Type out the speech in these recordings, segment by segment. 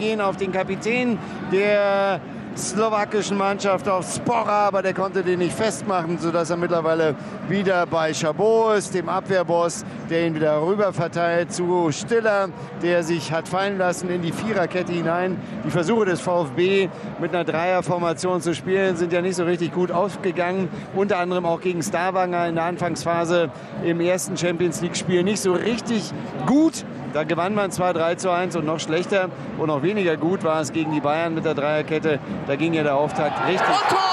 gehen auf den Kapitän der slowakischen Mannschaft, auf Spora, aber der konnte den nicht festmachen, sodass er mittlerweile wieder bei Chabot ist, dem Abwehrboss, der ihn wieder rüber verteilt zu Stiller, der sich hat fallen lassen in die Viererkette hinein. Die Versuche des VfB mit einer Dreierformation zu spielen sind ja nicht so richtig gut aufgegangen, unter anderem auch gegen Stavanger in der Anfangsphase im ersten Champions-League-Spiel nicht so richtig gut. Da gewann man zwar 3:1 und noch schlechter und noch weniger gut war es gegen die Bayern mit der Dreierkette. Da ging ja der Auftakt richtig in die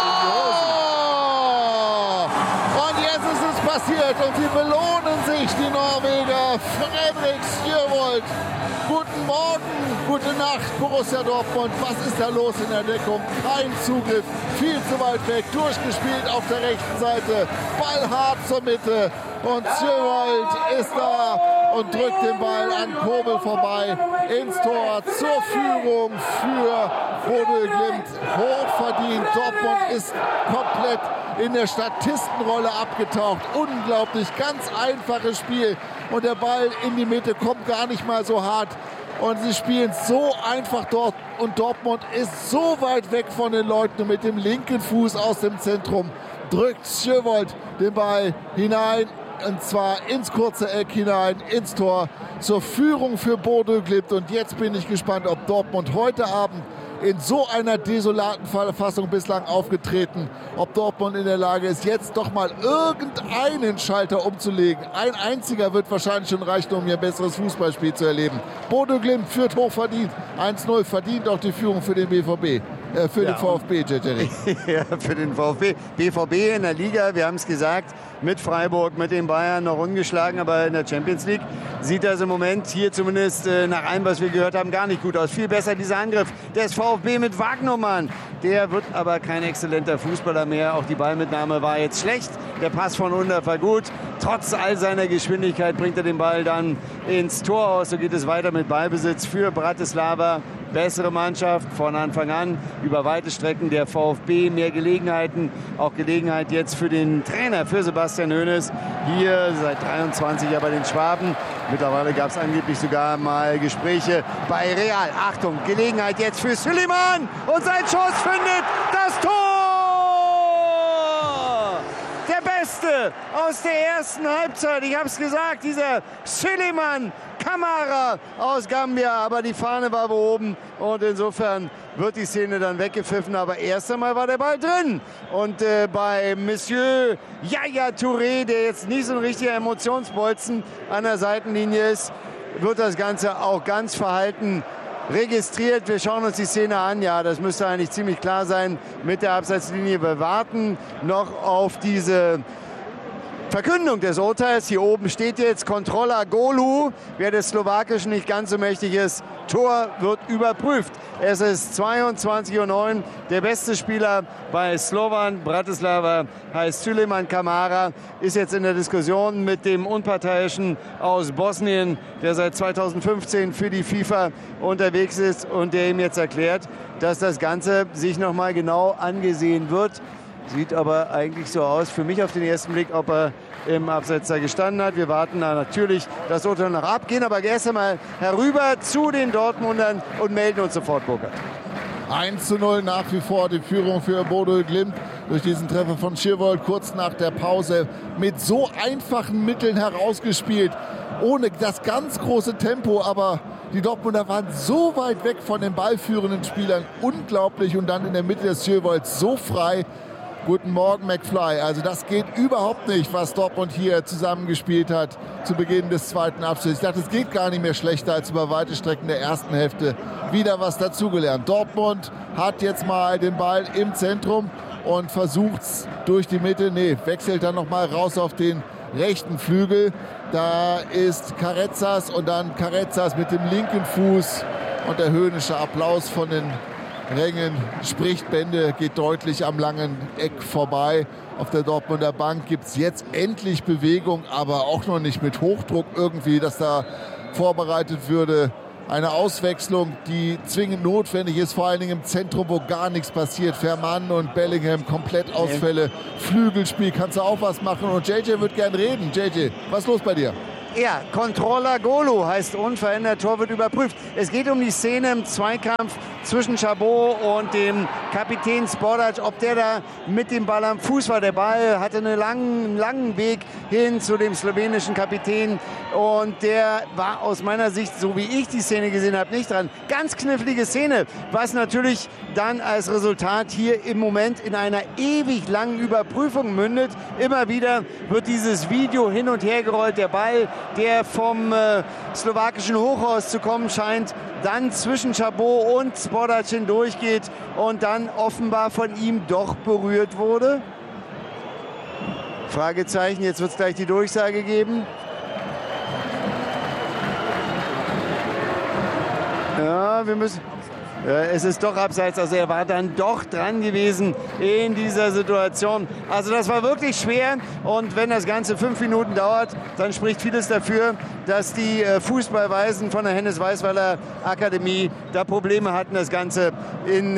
Hosen. Und jetzt ist es passiert und sie belohnen sich, die Norweger. Fredrik Sjøvold. Guten Morgen, gute Nacht, Borussia Dortmund. Was ist da los in der Deckung? Kein Zugriff, viel zu weit weg, durchgespielt auf der rechten Seite. Ball hart zur Mitte und Sjøvold ist da und drückt den Ball an Kobel vorbei ins Tor zur Führung für Bodø Glimt. Hochverdient. Dortmund ist komplett in der Statistenrolle abgetaucht. Unglaublich, ganz einfaches Spiel. Und der Ball in die Mitte kommt gar nicht mal so hart. Und sie spielen so einfach dort. Und Dortmund ist so weit weg von den Leuten. Und mit dem linken Fuß aus dem Zentrum drückt Sjøvold den Ball hinein. Und zwar ins kurze Eck hinein, ins Tor, zur Führung für Bodø Glimt. Und jetzt bin ich gespannt, ob Dortmund heute Abend in so einer desolaten Verfassung bislang aufgetreten, ob Dortmund in der Lage ist, jetzt doch mal irgendeinen Schalter umzulegen. Ein einziger wird wahrscheinlich schon reichen, um hier ein besseres Fußballspiel zu erleben. Bodø Glimt führt hochverdient. 1:0 verdient auch die Führung für den BVB. Für den VfB, JJ. Ja, für den VfB. BVB in der Liga, wir haben es gesagt, mit Freiburg, mit den Bayern noch ungeschlagen, aber in der Champions League sieht das im Moment hier zumindest nach allem, was wir gehört haben, gar nicht gut aus. Viel besser dieser Angriff des VfB mit Wagnermann. Der wird aber kein exzellenter Fußballer mehr. Auch die Ballmitnahme war jetzt schlecht. Der Pass von Under war gut. Trotz all seiner Geschwindigkeit bringt er den Ball dann ins Tor aus. So geht es weiter mit Ballbesitz für Bratislava. Bessere Mannschaft von Anfang an, über weite Strecken der VfB, mehr Gelegenheiten, auch Gelegenheit jetzt für den Trainer, für Sebastian Hoeneß, hier seit 23 Jahren bei den Schwaben. Mittlerweile gab es angeblich sogar mal Gespräche bei Real. Achtung, Gelegenheit jetzt für Süleyman und sein Schuss findet das Tor! Der Beste aus der ersten Halbzeit, ich habe es gesagt, dieser Süleyman Kamara aus Gambia, aber die Fahne war oben und insofern wird die Szene dann weggepfiffen, aber erst einmal war der Ball drin und bei Monsieur Yaya Touré, der jetzt nicht so ein richtiger Emotionsbolzen an der Seitenlinie ist, wird das Ganze auch ganz verhalten registriert. Wir schauen uns die Szene an. Ja, das müsste eigentlich ziemlich klar sein mit der Abseitslinie. Wir warten noch auf diese Verkündung des Urteils. Hier oben steht jetzt Kontrolla Golu. Wer des Slowakischen nicht ganz so mächtig ist, Tor wird überprüft. Es ist 22:09 Uhr. Der beste Spieler bei Slovan Bratislava heißt Süleyman Kamara. Ist jetzt in der Diskussion mit dem Unparteiischen aus Bosnien, der seit 2015 für die FIFA unterwegs ist und der ihm jetzt erklärt, dass das Ganze sich noch mal genau angesehen wird. Sieht aber eigentlich so aus, für mich auf den ersten Blick, ob er im Abseits da gestanden hat. Wir warten da natürlich das Urteil noch ab, gehen aber erst einmal herüber zu den Dortmundern und melden uns sofort, Burkhard. 1:0 nach wie vor die Führung für Bodø Glimt durch diesen Treffer von Sjøvold kurz nach der Pause. Mit so einfachen Mitteln herausgespielt, ohne das ganz große Tempo, aber die Dortmunder waren so weit weg von den ballführenden Spielern. Unglaublich. Und dann in der Mitte des Sjøvolds so frei. Guten Morgen, McFly. Also das geht überhaupt nicht, was Dortmund hier zusammengespielt hat zu Beginn des zweiten Abschnitts. Ich dachte, es geht gar nicht mehr schlechter als über weite Strecken der ersten Hälfte. Wieder was dazugelernt. Dortmund hat jetzt mal den Ball im Zentrum und versucht es durch die Mitte. Nee, wechselt dann nochmal raus auf den rechten Flügel. Da ist Carezas und dann Carezas mit dem linken Fuß. Und der höhnische Applaus von den Rängen spricht Bände, geht deutlich am langen Eck vorbei. Auf der Dortmunder Bank gibt es jetzt endlich Bewegung, aber auch noch nicht mit Hochdruck irgendwie, dass da vorbereitet würde. Eine Auswechslung, die zwingend notwendig ist, vor allen Dingen im Zentrum, wo gar nichts passiert. Fährmann und Bellingham, komplett Ausfälle. Flügelspiel, kannst du auch was machen. Und JJ wird gern reden. JJ, was ist los bei dir? Ja, Controller Golo heißt unverändert, Tor wird überprüft. Es geht um die Szene im Zweikampf zwischen Chabot und dem Kapitän Spordac, ob der da mit dem Ball am Fuß war. Der Ball hatte einen langen Weg hin zu dem slowenischen Kapitän und der war aus meiner Sicht, so wie ich die Szene gesehen habe, nicht dran. Ganz knifflige Szene, was natürlich dann als Resultat hier im Moment in einer ewig langen Überprüfung mündet. Immer wieder wird dieses Video hin und her gerollt, der Ball, der vom slowakischen Hochhaus zu kommen scheint, dann zwischen Chabot und Spordac hindurchgeht und dann offenbar von ihm doch berührt wurde. Fragezeichen, jetzt wird es gleich die Durchsage geben. Ja, wir müssen... Es ist doch abseits, also er war dann doch dran gewesen in dieser Situation. Also das war wirklich schwer und wenn das Ganze 5 Minuten dauert, dann spricht vieles dafür, dass die Fußballweisen von der Hennes-Weisweiler Akademie da Probleme hatten, das Ganze in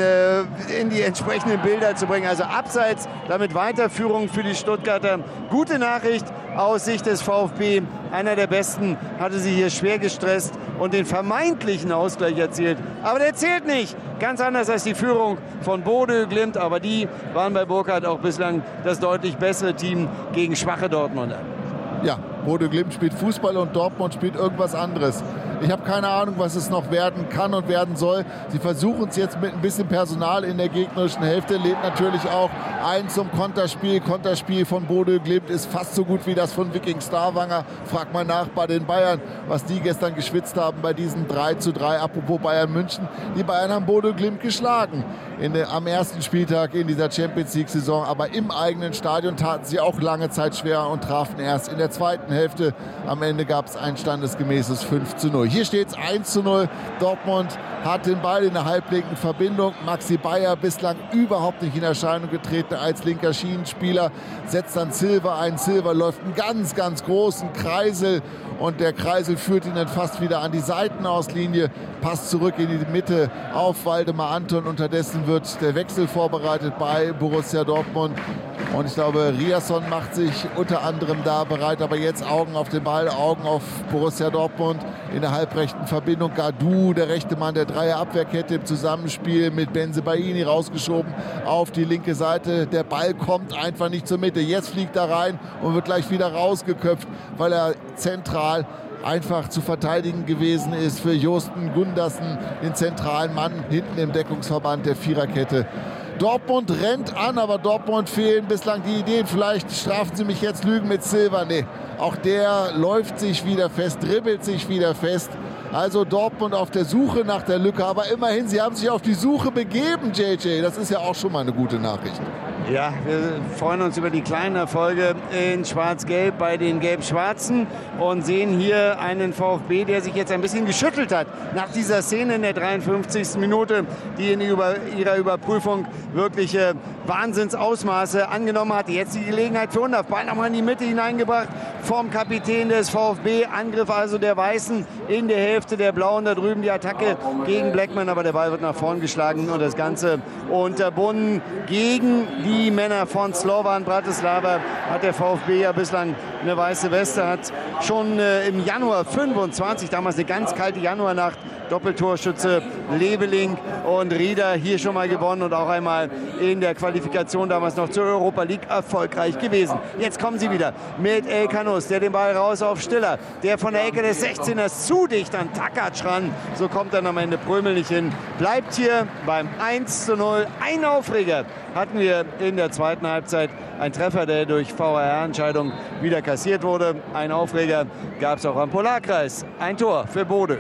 die entsprechenden Bilder zu bringen. Also abseits, damit Weiterführung für die Stuttgarter. Gute Nachricht aus Sicht des VfB. Einer der Besten hatte sie hier schwer gestresst und den vermeintlichen Ausgleich erzielt. Aber der zählt nicht. Ganz anders als die Führung von Bodø Glimt. Aber die waren bei Burkhardt auch bislang das deutlich bessere Team gegen schwache Dortmunder. Ja, Bodø Glimt spielt Fußball und Dortmund spielt irgendwas anderes. Ich habe keine Ahnung, was es noch werden kann und werden soll. Sie versuchen es jetzt mit ein bisschen Personal in der gegnerischen Hälfte. Lädt natürlich auch ein zum Konterspiel. Konterspiel von Bodø Glimt ist fast so gut wie das von Viking Stavanger. Frag mal nach bei den Bayern, was die gestern geschwitzt haben bei diesen 3:3. Apropos Bayern München. Die Bayern haben Bodø Glimt geschlagen am ersten Spieltag in dieser Champions-League-Saison. Aber im eigenen Stadion taten sie auch lange Zeit schwer und trafen erst in der zweiten Hälfte. Am Ende gab es ein standesgemäßes 5:0. Hier steht es 1:0. Dortmund hat den Ball in der halblinken Verbindung. Maxi Bayer bislang überhaupt nicht in Erscheinung getreten als linker Schienenspieler. Setzt dann Silva ein. Silva läuft einen ganz, ganz großen Kreisel. Und der Kreisel führt ihn dann fast wieder an die Seitenauslinie. Passt zurück in die Mitte auf Waldemar Anton. Unterdessen wird der Wechsel vorbereitet bei Borussia Dortmund. Und ich glaube, Riasson macht sich unter anderem da bereit. Aber jetzt Augen auf den Ball, Augen auf Borussia Dortmund in der halbrechten Verbindung. Gadou, der rechte Mann der Dreierabwehrkette im Zusammenspiel mit Bensebaini rausgeschoben auf die linke Seite. Der Ball kommt einfach nicht zur Mitte. Jetzt fliegt er rein und wird gleich wieder rausgeköpft, weil er zentral einfach zu verteidigen gewesen ist für Josten Gundersen, den zentralen Mann hinten im Deckungsverband der Viererkette. Dortmund rennt an, aber Dortmund fehlen bislang die Ideen. Vielleicht strafen sie mich jetzt Lügen mit Silva. Nee, auch der läuft sich wieder fest, dribbelt sich wieder fest. Also Dortmund auf der Suche nach der Lücke. Aber immerhin, sie haben sich auf die Suche begeben, JJ. Das ist ja auch schon mal eine gute Nachricht. Ja, wir freuen uns über die kleinen Erfolge in Schwarz-Gelb bei den Gelb-Schwarzen und sehen hier einen VfB, der sich jetzt ein bisschen geschüttelt hat nach dieser Szene in der 53. Minute, die in ihrer Überprüfung wirkliche Wahnsinnsausmaße angenommen hatte. Jetzt die Gelegenheit für Hundorf. Ball nochmal in die Mitte hineingebracht vom Kapitän des VfB. Angriff also der Weißen in der Hälfte der Blauen. Da drüben die Attacke gegen Blackman, aber der Ball wird nach vorn geschlagen und das Ganze unterbunden gegen die Männer von Slovan Bratislava. Hat der VfB ja bislang eine weiße Weste, hat schon im Januar 25, damals eine ganz kalte Januarnacht, Doppeltorschütze Leveling und Rieder hier schon mal gewonnen und auch einmal in der Qualifikation damals noch zur Europa League erfolgreich gewesen. Jetzt kommen sie wieder mit El Canus, der den Ball raus auf Stiller, der von der Ecke des 16ers zu dicht an Takac ran. So kommt dann am Ende Prömel nicht hin. Bleibt hier beim 1:0. Ein Aufreger hatten wir in der zweiten Halbzeit. Ein Treffer, der durch VAR-Entscheidung wieder kassiert wurde. Ein Aufreger gab es auch am Polarkreis. Ein Tor für Bodø.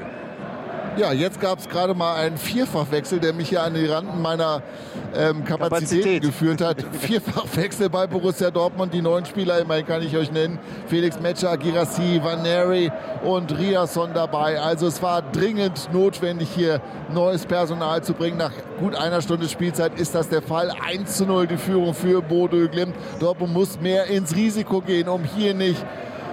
Ja, jetzt gab es gerade mal einen Vierfachwechsel, der mich hier an die Randen meiner Kapazitäten geführt hat. Vierfachwechsel bei Borussia Dortmund. Die neuen Spieler, immerhin kann ich euch nennen. Felix Metscher, Girassi, Vaneri und Riasson dabei. Also es war dringend notwendig, hier neues Personal zu bringen. Nach gut einer Stunde Spielzeit ist das der Fall. 1:0 die Führung für Bodø Glimt. Dortmund muss mehr ins Risiko gehen, um hier nicht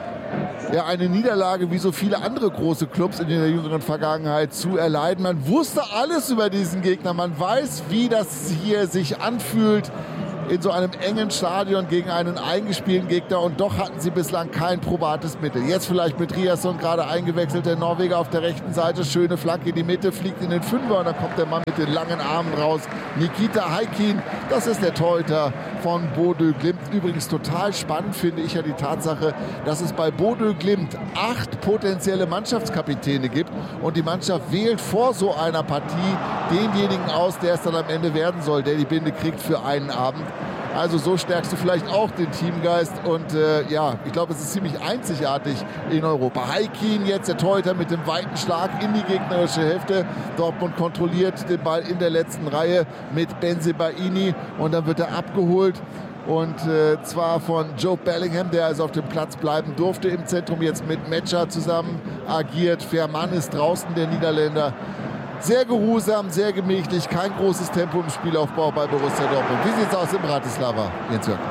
eine Niederlage wie so viele andere große Clubs in der jüngeren Vergangenheit zu erleiden. Man wusste alles über diesen Gegner. Man weiß, wie das hier sich anfühlt in so einem engen Stadion gegen einen eingespielten Gegner und doch hatten sie bislang kein probates Mittel. Jetzt vielleicht mit Riasson gerade eingewechselt, der Norweger auf der rechten Seite, schöne Flanke in die Mitte, fliegt in den Fünfer und dann kommt der Mann mit den langen Armen raus. Nikita Häkkinen, das ist der Torhüter von Bodø Glimt. Übrigens total spannend finde ich ja die Tatsache, dass es bei Bodø Glimt 8 potenzielle Mannschaftskapitäne gibt und die Mannschaft wählt vor so einer Partie denjenigen aus, der es dann am Ende werden soll, der die Binde kriegt für einen Abend. Also so stärkst du vielleicht auch den Teamgeist und ja, ich glaube, es ist ziemlich einzigartig in Europa. Häkkinen jetzt, der Torhüter mit dem weiten Schlag in die gegnerische Hälfte. Dortmund kontrolliert den Ball in der letzten Reihe mit Bensebaini und dann wird er abgeholt. Und zwar von Joe Bellingham, der also auf dem Platz bleiben durfte im Zentrum, jetzt mit Metscher zusammen agiert. Veerman ist draußen, der Niederländer. Sehr geruhsam, sehr gemächlich, kein großes Tempo im Spielaufbau bei Borussia Dortmund. Wie sieht es aus in Bratislava, Jens Jörg?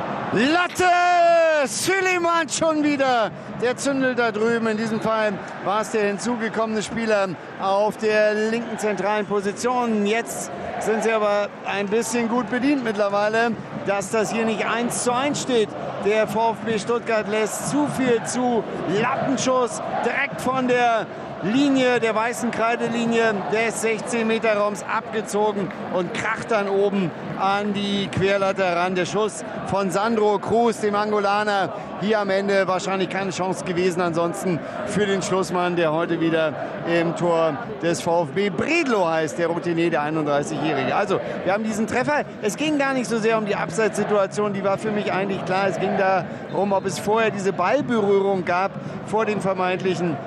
Latte! Süleyman schon wieder. Der zündelt da drüben. In diesem Fall war es der hinzugekommene Spieler auf der linken zentralen Position. Jetzt sind sie aber ein bisschen gut bedient mittlerweile, dass das hier nicht 1:1 steht. Der VfB Stuttgart lässt zu viel zu. Lattenschuss direkt von der Linie, der weißen Kreidelinie des 16-Meter-Raums abgezogen und kracht dann oben an die Querlatte ran. Der Schuss von Sandro Cruz, dem Angolaner, hier am Ende wahrscheinlich keine Chance gewesen. Ansonsten für den Schlussmann, der heute wieder im Tor des VfB Bredlo heißt, der Routinier, der 31-Jährige. Also, wir haben diesen Treffer. Es ging gar nicht so sehr um die Abseitssituation, die war für mich eigentlich klar. Es ging darum, ob es vorher diese Ballberührung gab vor dem vermeintlichen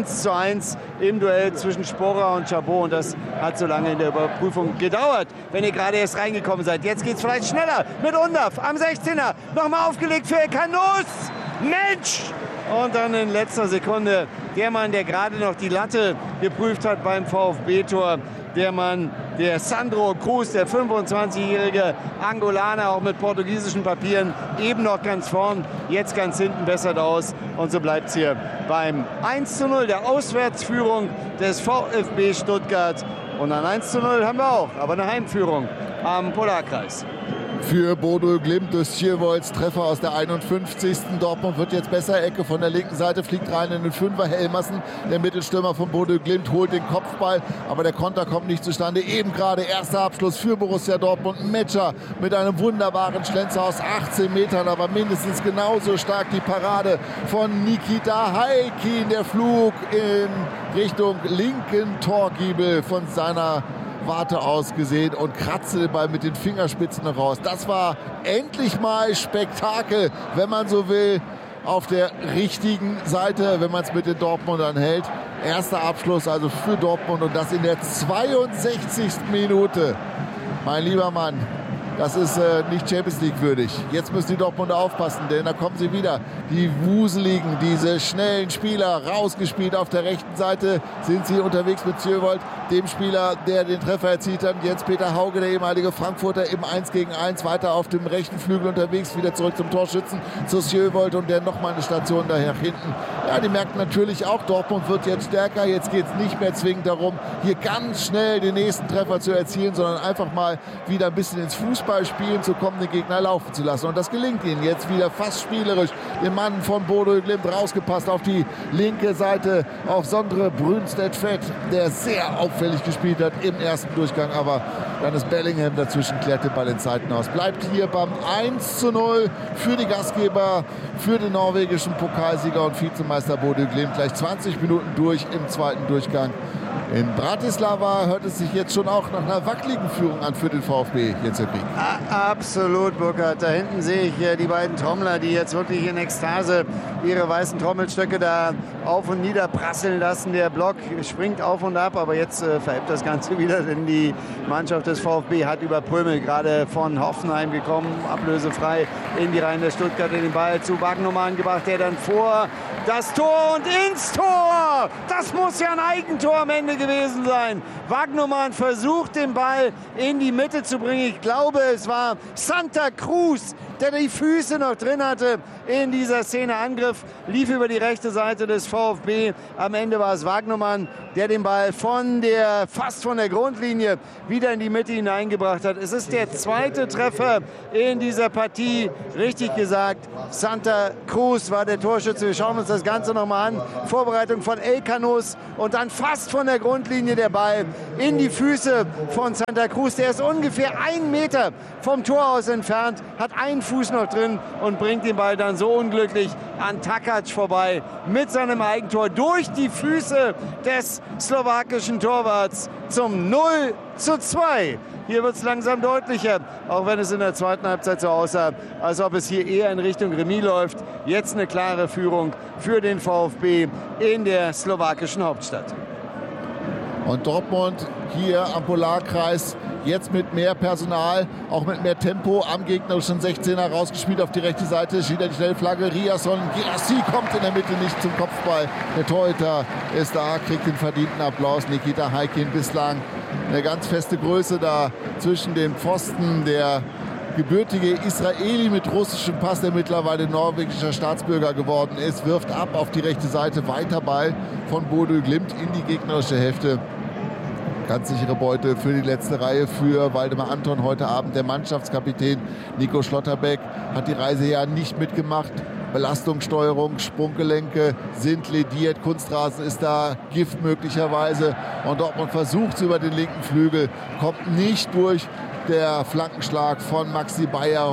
1:1 im Duell zwischen Sporer und Chabot. Und das hat so lange in der Überprüfung gedauert, wenn ihr gerade erst reingekommen seid. Jetzt geht es vielleicht schneller mit Undav am 16er. Nochmal aufgelegt für Kanus. Mensch! Und dann in letzter Sekunde der Mann, der gerade noch die Latte geprüft hat beim VfB-Tor. Der Mann, der Sandro Cruz, der 25-jährige Angolaner, auch mit portugiesischen Papieren, eben noch ganz vorn, jetzt ganz hinten, bessert aus. Und so bleibt es hier beim 1:0 der Auswärtsführung des VfB Stuttgart. Und ein 1:0 haben wir auch, aber eine Heimführung am Polarkreis. Für Bodø Glimt des Tjirvolds, Treffer aus der 51. Dortmund wird jetzt besser. Ecke von der linken Seite, fliegt rein in den Fünfer. Helmersen, der Mittelstürmer von Bodø Glimt, holt den Kopfball, aber der Konter kommt nicht zustande. Eben gerade erster Abschluss für Borussia Dortmund. Metscher mit einem wunderbaren Schlenzer aus 18 Metern, aber mindestens genauso stark die Parade von Nikita Häkkinen. Der Flug in Richtung linken Torgiebel von seiner Warte aus gesehen und kratzte den Ball mit den Fingerspitzen raus. Das war endlich mal Spektakel, wenn man so will, auf der richtigen Seite, wenn man es mit den Dortmundern hält. Erster Abschluss also für Dortmund und das in der 62. Minute. Mein lieber Mann, das ist nicht Champions League würdig. Jetzt müssen die Dortmunder aufpassen, denn da kommen sie wieder. Die wuseligen, diese schnellen Spieler, rausgespielt auf der rechten Seite sind sie unterwegs mit Tjirvold, dem Spieler, der den Treffer erzielt hat. Jens-Peter Hauge, der ehemalige Frankfurter, im 1:1 weiter auf dem rechten Flügel unterwegs, wieder zurück zum Torschützen, zu Tjirvold und der nochmal eine Station daher hinten. Ja, die merken natürlich auch, Dortmund wird jetzt stärker. Jetzt geht es nicht mehr zwingend darum, hier ganz schnell den nächsten Treffer zu erzielen, sondern einfach mal wieder ein bisschen ins Fußballspielen zu kommen, den Gegner laufen zu lassen. Und das gelingt ihnen jetzt wieder fast spielerisch. Den Mann von Bodø Glimt rausgepasst auf die linke Seite auf Sondre Brøndstedt-Fett, der sehr auffällig gespielt hat im ersten Durchgang. Aber dann ist Bellingham dazwischen, klärt den Ball ins Seitenhaus. Bleibt hier beim 1:0 für die Gastgeber, für den norwegischen Pokalsieger und Vizemeister Bodø Glimt. Gleich 20 Minuten durch im zweiten Durchgang. In Bratislava hört es sich jetzt schon auch nach einer wackeligen Führung an für den VfB. Jetzt Absolut, Burkhard. Da hinten sehe ich die beiden Trommler, die jetzt wirklich in Ekstase ihre weißen Trommelstöcke da auf und nieder prasseln lassen. Der Block springt auf und ab, aber jetzt verebbt das Ganze wieder, denn die Mannschaft des VfB hat über Prömel, gerade von Hoffenheim gekommen, ablösefrei in die Reihen der Stuttgarter, den Ball zu Wagnumann gebracht, der dann vor das Tor und ins Tor. Das muss ja ein Eigentor am Ende gewesen sein. Wagnumann versucht, den Ball in die Mitte zu bringen. Ich glaube, es war Santa Cruz, der die Füße noch drin hatte in dieser Szene. Angriff lief über die rechte Seite des VfB. Am Ende war es Wagnumann, der den Ball fast von der Grundlinie wieder in die Mitte hineingebracht hat. Es ist der zweite Treffer in dieser Partie. Richtig gesagt, Santa Cruz war der Torschütze. Wir schauen uns das Ganze nochmal an. Vorbereitung von Elkanus und dann fast von der Grundlinie der Ball in die Füße von Santa Cruz. Der ist ungefähr 1 Meter vom Tor aus entfernt, hat einen Fuß noch drin und bringt den Ball dann so unglücklich an Takac vorbei mit seinem Eigentor durch die Füße des slowakischen Torwarts zum 0:2. Hier wird es langsam deutlicher, auch wenn es in der zweiten Halbzeit so aussah, als ob es hier eher in Richtung Remis läuft. Jetzt eine klare Führung für den VfB in der slowakischen Hauptstadt. Und Dortmund hier am Polarkreis jetzt mit mehr Personal, auch mit mehr Tempo am gegnerischen 16er rausgespielt auf die rechte Seite. Wieder die Schnellflagge. Riasson, Girassi kommt in der Mitte nicht zum Kopfball. Der Torhüter ist da, kriegt den verdienten Applaus. Nikita Häkkinen bislang eine ganz feste Größe da zwischen den Pfosten. Der gebürtige Israeli mit russischem Pass, der mittlerweile norwegischer Staatsbürger geworden ist, wirft ab auf die rechte Seite. Weiter Ball von Bodø Glimt in die gegnerische Hälfte. Ganz sichere Beute für die letzte Reihe für Waldemar Anton heute Abend. Der Mannschaftskapitän Nico Schlotterbeck hat die Reise ja nicht mitgemacht. Belastungssteuerung, Sprunggelenke sind lediert. Kunstrasen ist da, Gift möglicherweise. Und Dortmund versucht es über den linken Flügel, kommt nicht durch. Der Flankenschlag von Maxi Bayer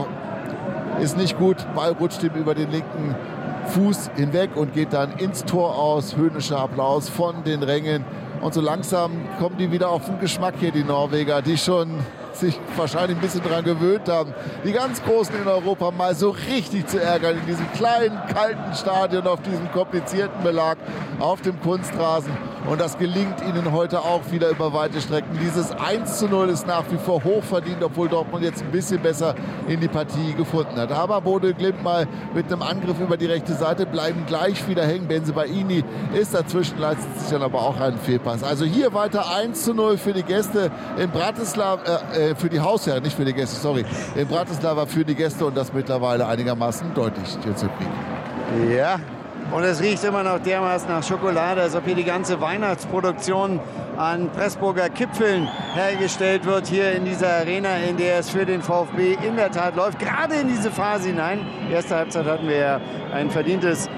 ist nicht gut. Ball rutscht ihm über den linken Fuß hinweg und geht dann ins Tor aus. Höhnischer Applaus von den Rängen. Und so langsam kommen die wieder auf den Geschmack hier, die Norweger, die schon sich wahrscheinlich ein bisschen daran gewöhnt haben, die ganz Großen in Europa mal so richtig zu ärgern in diesem kleinen, kalten Stadion, auf diesem komplizierten Belag, auf dem Kunstrasen. Und das gelingt ihnen heute auch wieder über weite Strecken. Dieses 1:0 ist nach wie vor hochverdient, obwohl Dortmund jetzt ein bisschen besser in die Partie gefunden hat. Aber Bodø Glimt mal mit einem Angriff über die rechte Seite, bleiben gleich wieder hängen. Bensebaini ist dazwischen, leistet sich dann aber auch einen Fehlpass. Also hier weiter 1:0 für die Gäste in Bratislava, für die Hausherren, nicht für die Gäste, sorry. In Bratislava für die Gäste und das mittlerweile einigermaßen deutlich zu kriegen. Ja. Und es riecht immer noch dermaßen nach Schokolade, als ob hier die ganze Weihnachtsproduktion an Pressburger Kipfeln hergestellt wird. Hier in dieser Arena, in der es für den VfB in der Tat läuft. Gerade in diese Phase hinein. Erste Halbzeit hatten wir ja ein verdientes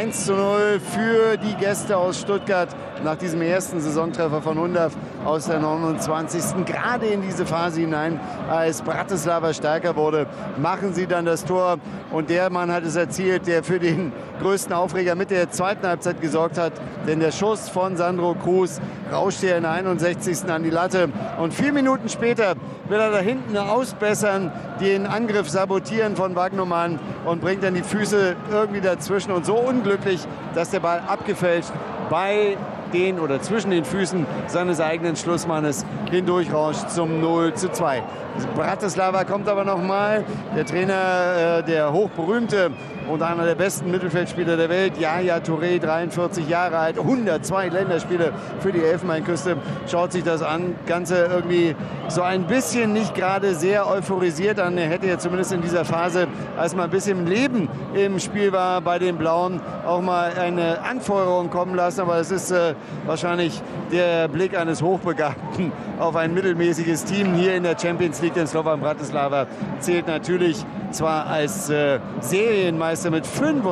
1:0 für die Gäste aus Stuttgart nach diesem ersten Saisontreffer von Hundaf aus der 29. Gerade in diese Phase hinein, als Bratislava stärker wurde, machen sie dann das Tor. Und der Mann hat es erzielt, der für den größten Aufreger mit der zweiten Halbzeit gesorgt hat. Denn der Schuss von Sandro Cruz rauscht hier in der 61. an die Latte. Und 4 Minuten später will er da hinten ausbessern, den Angriff sabotieren von Wagnumann und bringt dann die Füße irgendwie dazwischen. Und so unglücklich, dass der Ball abgefälscht bei den oder zwischen den Füßen seines eigenen Schlussmannes hindurchrauscht zum 0:2. Bratislava kommt aber noch mal. Der Trainer, der hochberühmte und einer der besten Mittelfeldspieler der Welt, Yaya Touré, 43 Jahre alt, 102 Länderspiele für die Elfenbeinküste, schaut sich das an. Ganze irgendwie so ein bisschen nicht gerade sehr euphorisiert an. Er hätte ja zumindest in dieser Phase, als mal ein bisschen Leben im Spiel war bei den Blauen, auch mal eine Anfeuerung kommen lassen. Aber es ist wahrscheinlich der Blick eines Hochbegabten auf ein mittelmäßiges Team hier in der Champions League. Denn Slovan Bratislava zählt natürlich zwar als Serienmeister mit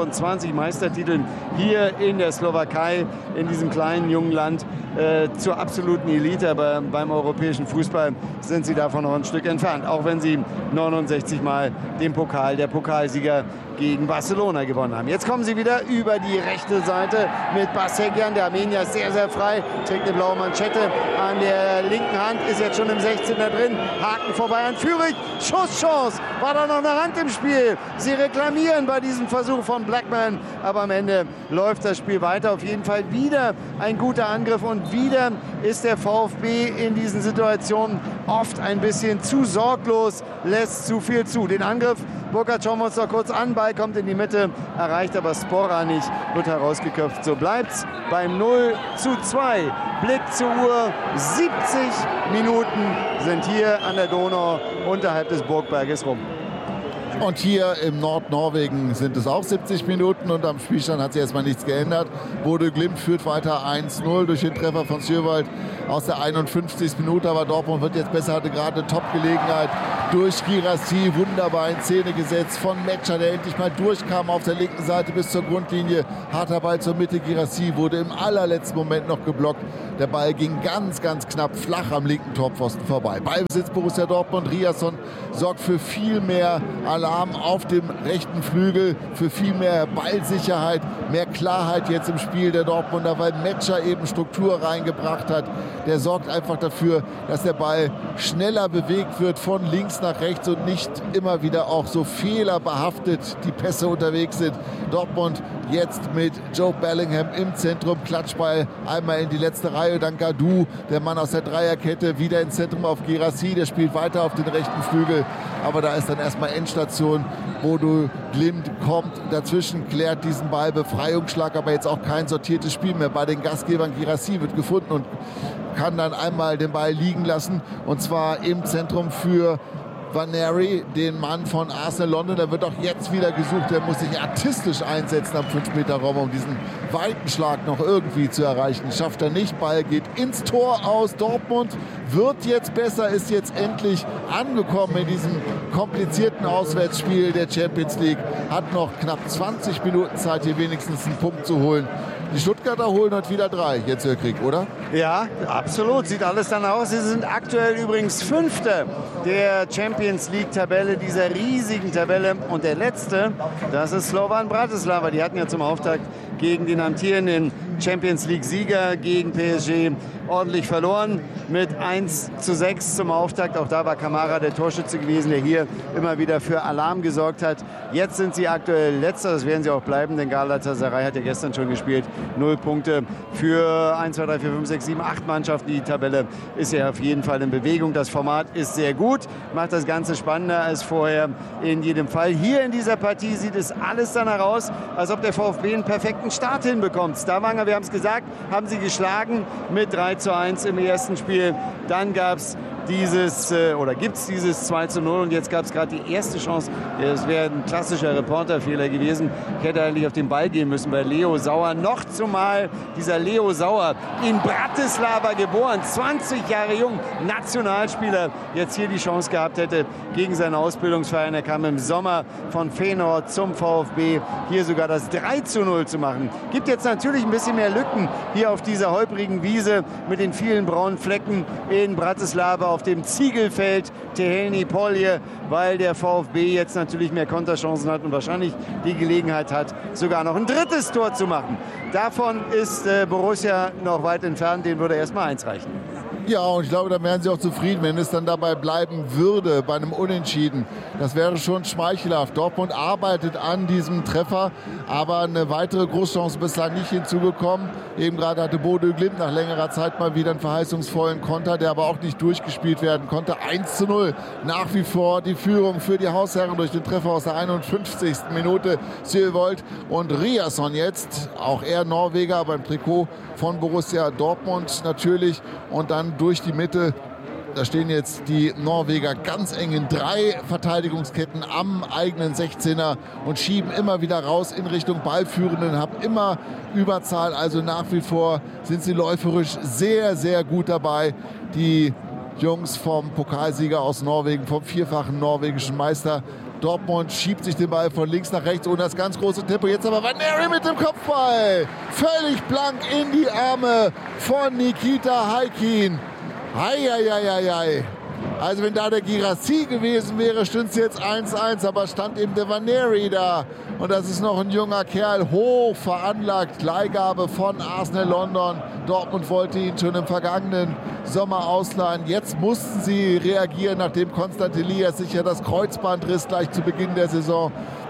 25 Meistertiteln hier in der Slowakei, in diesem kleinen, jungen Land, zur absoluten Elite. Aber beim europäischen Fußball sind sie davon noch ein Stück entfernt. Auch wenn sie 69 Mal den Pokal, der Pokalsieger gegen Barcelona gewonnen haben. Jetzt kommen sie wieder über die rechte Seite mit Basegian. Der Armenier ist sehr, sehr frei, trägt eine blaue Manschette an der linken Hand, ist jetzt schon im 16er drin. Haken vorbei an Führig. Schusschance. War da noch eine Hand im Spiel? Sie reklamieren bei diesem Versuch von Blackman. Aber am Ende läuft das Spiel weiter. Auf jeden Fall wieder ein guter Angriff. Und wieder ist der VfB in diesen Situationen oft ein bisschen zu sorglos, lässt zu viel zu. Den Angriff, Burkhardt schauen wir uns noch kurz an. Ball kommt in die Mitte, erreicht aber Spora nicht, wird herausgeköpft. So bleibt's beim 0:2. Blick zur Uhr, 70 Minuten sind hier an der Donau unterhalb des Burgberges rum. Und hier im Nordnorwegen sind es auch 70 Minuten und am Spielstand hat sich erstmal nichts geändert. Bodø Glimt führt weiter 1-0 durch den Treffer von Sjöwald aus der 51. Minute. Aber Dortmund wird jetzt besser, hatte gerade eine Top-Gelegenheit durch Guirassy, wunderbar in Szene gesetzt von Metscher, der endlich mal durchkam auf der linken Seite bis zur Grundlinie. Harter Ball zur Mitte, Guirassy wurde im allerletzten Moment noch geblockt. Der Ball ging ganz, ganz knapp flach am linken Torpfosten vorbei. Ballbesitz Borussia Dortmund. Riasson sorgt für viel mehr Alarm auf dem rechten Flügel, für viel mehr Ballsicherheit, mehr Klarheit jetzt im Spiel der Dortmunder, weil Metscher eben Struktur reingebracht hat. Der sorgt einfach dafür, dass der Ball schneller bewegt wird von links nach rechts und nicht immer wieder auch so fehlerbehaftet die Pässe unterwegs sind. Dortmund jetzt mit Joe Bellingham im Zentrum, Klatschball einmal in die letzte Reihe, dann Gadou, der Mann aus der Dreierkette, wieder ins Zentrum auf Guirassy, der spielt weiter auf den rechten Flügel, aber da ist dann erstmal Endstation. Bodø Glimt kommt dazwischen, klärt diesen Ball, Befreiungsschlag, aber jetzt auch kein sortiertes Spiel mehr bei den Gastgebern. Guirassy wird gefunden und kann dann einmal den Ball liegen lassen, und zwar im Zentrum für Vaneri, den Mann von Arsenal London. Der wird auch jetzt wieder gesucht. Der muss sich artistisch einsetzen am 5-Meter-Raum, um diesen weiten Schlag noch irgendwie zu erreichen. Schafft er nicht. Ball geht ins Tor aus. Dortmund wird jetzt besser, ist jetzt endlich angekommen in diesem komplizierten Auswärtsspiel der Champions League. Hat noch knapp 20 Minuten Zeit, hier wenigstens einen Punkt zu holen. Die Stuttgarter holen heute wieder 3, jetzt der Krieg, oder? Ja, absolut. Sieht alles danach aus. Sie sind aktuell übrigens Fünfte der Champions League-Tabelle, dieser riesigen Tabelle. Und der Letzte, das ist Slovan Bratislava. Die hatten ja zum Auftakt gegen den amtierenden Champions League-Sieger, gegen PSG, ordentlich verloren mit 1:6 zum Auftakt. Auch da war Kamara der Torschütze gewesen, der hier immer wieder für Alarm gesorgt hat. Jetzt sind sie aktuell Letzter, das werden sie auch bleiben, denn Galatasaray hat ja gestern schon gespielt. 0 Punkte für 1, 2, 3, 4, 5, 6, 7, 8 Mannschaften. Die Tabelle ist ja auf jeden Fall in Bewegung. Das Format ist sehr gut, macht das Ganze spannender als vorher in jedem Fall. Hier in dieser Partie sieht es alles danach aus, als ob der VfB einen perfekten Start hinbekommt. Stavanger, wir haben es gesagt, haben sie geschlagen mit 3:1 im ersten Spiel. Dann gab es gibt es dieses 2:0 und jetzt gab es gerade die erste Chance. Es wäre ein klassischer Reporterfehler gewesen. Ich hätte eigentlich auf den Ball gehen müssen bei Leo Sauer. Noch zumal dieser Leo Sauer, in Bratislava geboren, 20 Jahre jung, Nationalspieler, jetzt hier die Chance gehabt hätte gegen seinen Ausbildungsverein. Er kam im Sommer von Feyenoord zum VfB, hier sogar das 3:0 zu machen. Gibt jetzt natürlich ein bisschen mehr Lücken hier auf dieser holprigen Wiese mit den vielen braunen Flecken in Bratislava auf dem Ziegelfeld Tehelni Polje, weil der VfB jetzt natürlich mehr Konterchancen hat und wahrscheinlich die Gelegenheit hat, sogar noch ein drittes Tor zu machen. Davon ist Borussia noch weit entfernt, denen würde erstmal 1 reichen. Ja, und ich glaube, da wären sie auch zufrieden, wenn es dann dabei bleiben würde bei einem Unentschieden. Das wäre schon schmeichelhaft. Dortmund arbeitet an diesem Treffer, aber eine weitere Großchance bislang nicht hinzugekommen. Eben gerade hatte Bodø Glimt nach längerer Zeit mal wieder einen verheißungsvollen Konter, der aber auch nicht durchgespielt werden konnte. 1:0 nach wie vor die Führung für die Hausherren durch den Treffer aus der 51. Minute. Sjöwald und Riasson jetzt, auch er Norweger beim Trikot von Borussia Dortmund natürlich, und dann durch die Mitte. Da stehen jetzt die Norweger ganz eng in 3 Verteidigungsketten am eigenen 16er und schieben immer wieder raus in Richtung Ballführenden, haben immer Überzahl. Also nach wie vor sind sie läuferisch sehr, sehr gut dabei. Die Jungs vom Pokalsieger aus Norwegen, vom vierfachen norwegischen Meister. Dortmund schiebt sich den Ball von links nach rechts ohne das ganz große Tempo. Jetzt aber Vaneri mit dem Kopfball. Völlig blank in die Arme von Nikita Häkkinen. Eieieiei. Also wenn da der Guirassy gewesen wäre, stünde es jetzt 1:1. Aber stand eben der Vaneri da. Und das ist noch ein junger Kerl, hoch veranlagt. Leihgabe von Arsenal London. Dortmund wollte ihn schon im vergangenen Sommer ausleihen. Jetzt mussten sie reagieren, nachdem Konstantin Elias sich ja das Kreuzband riss gleich zu Beginn der Saison.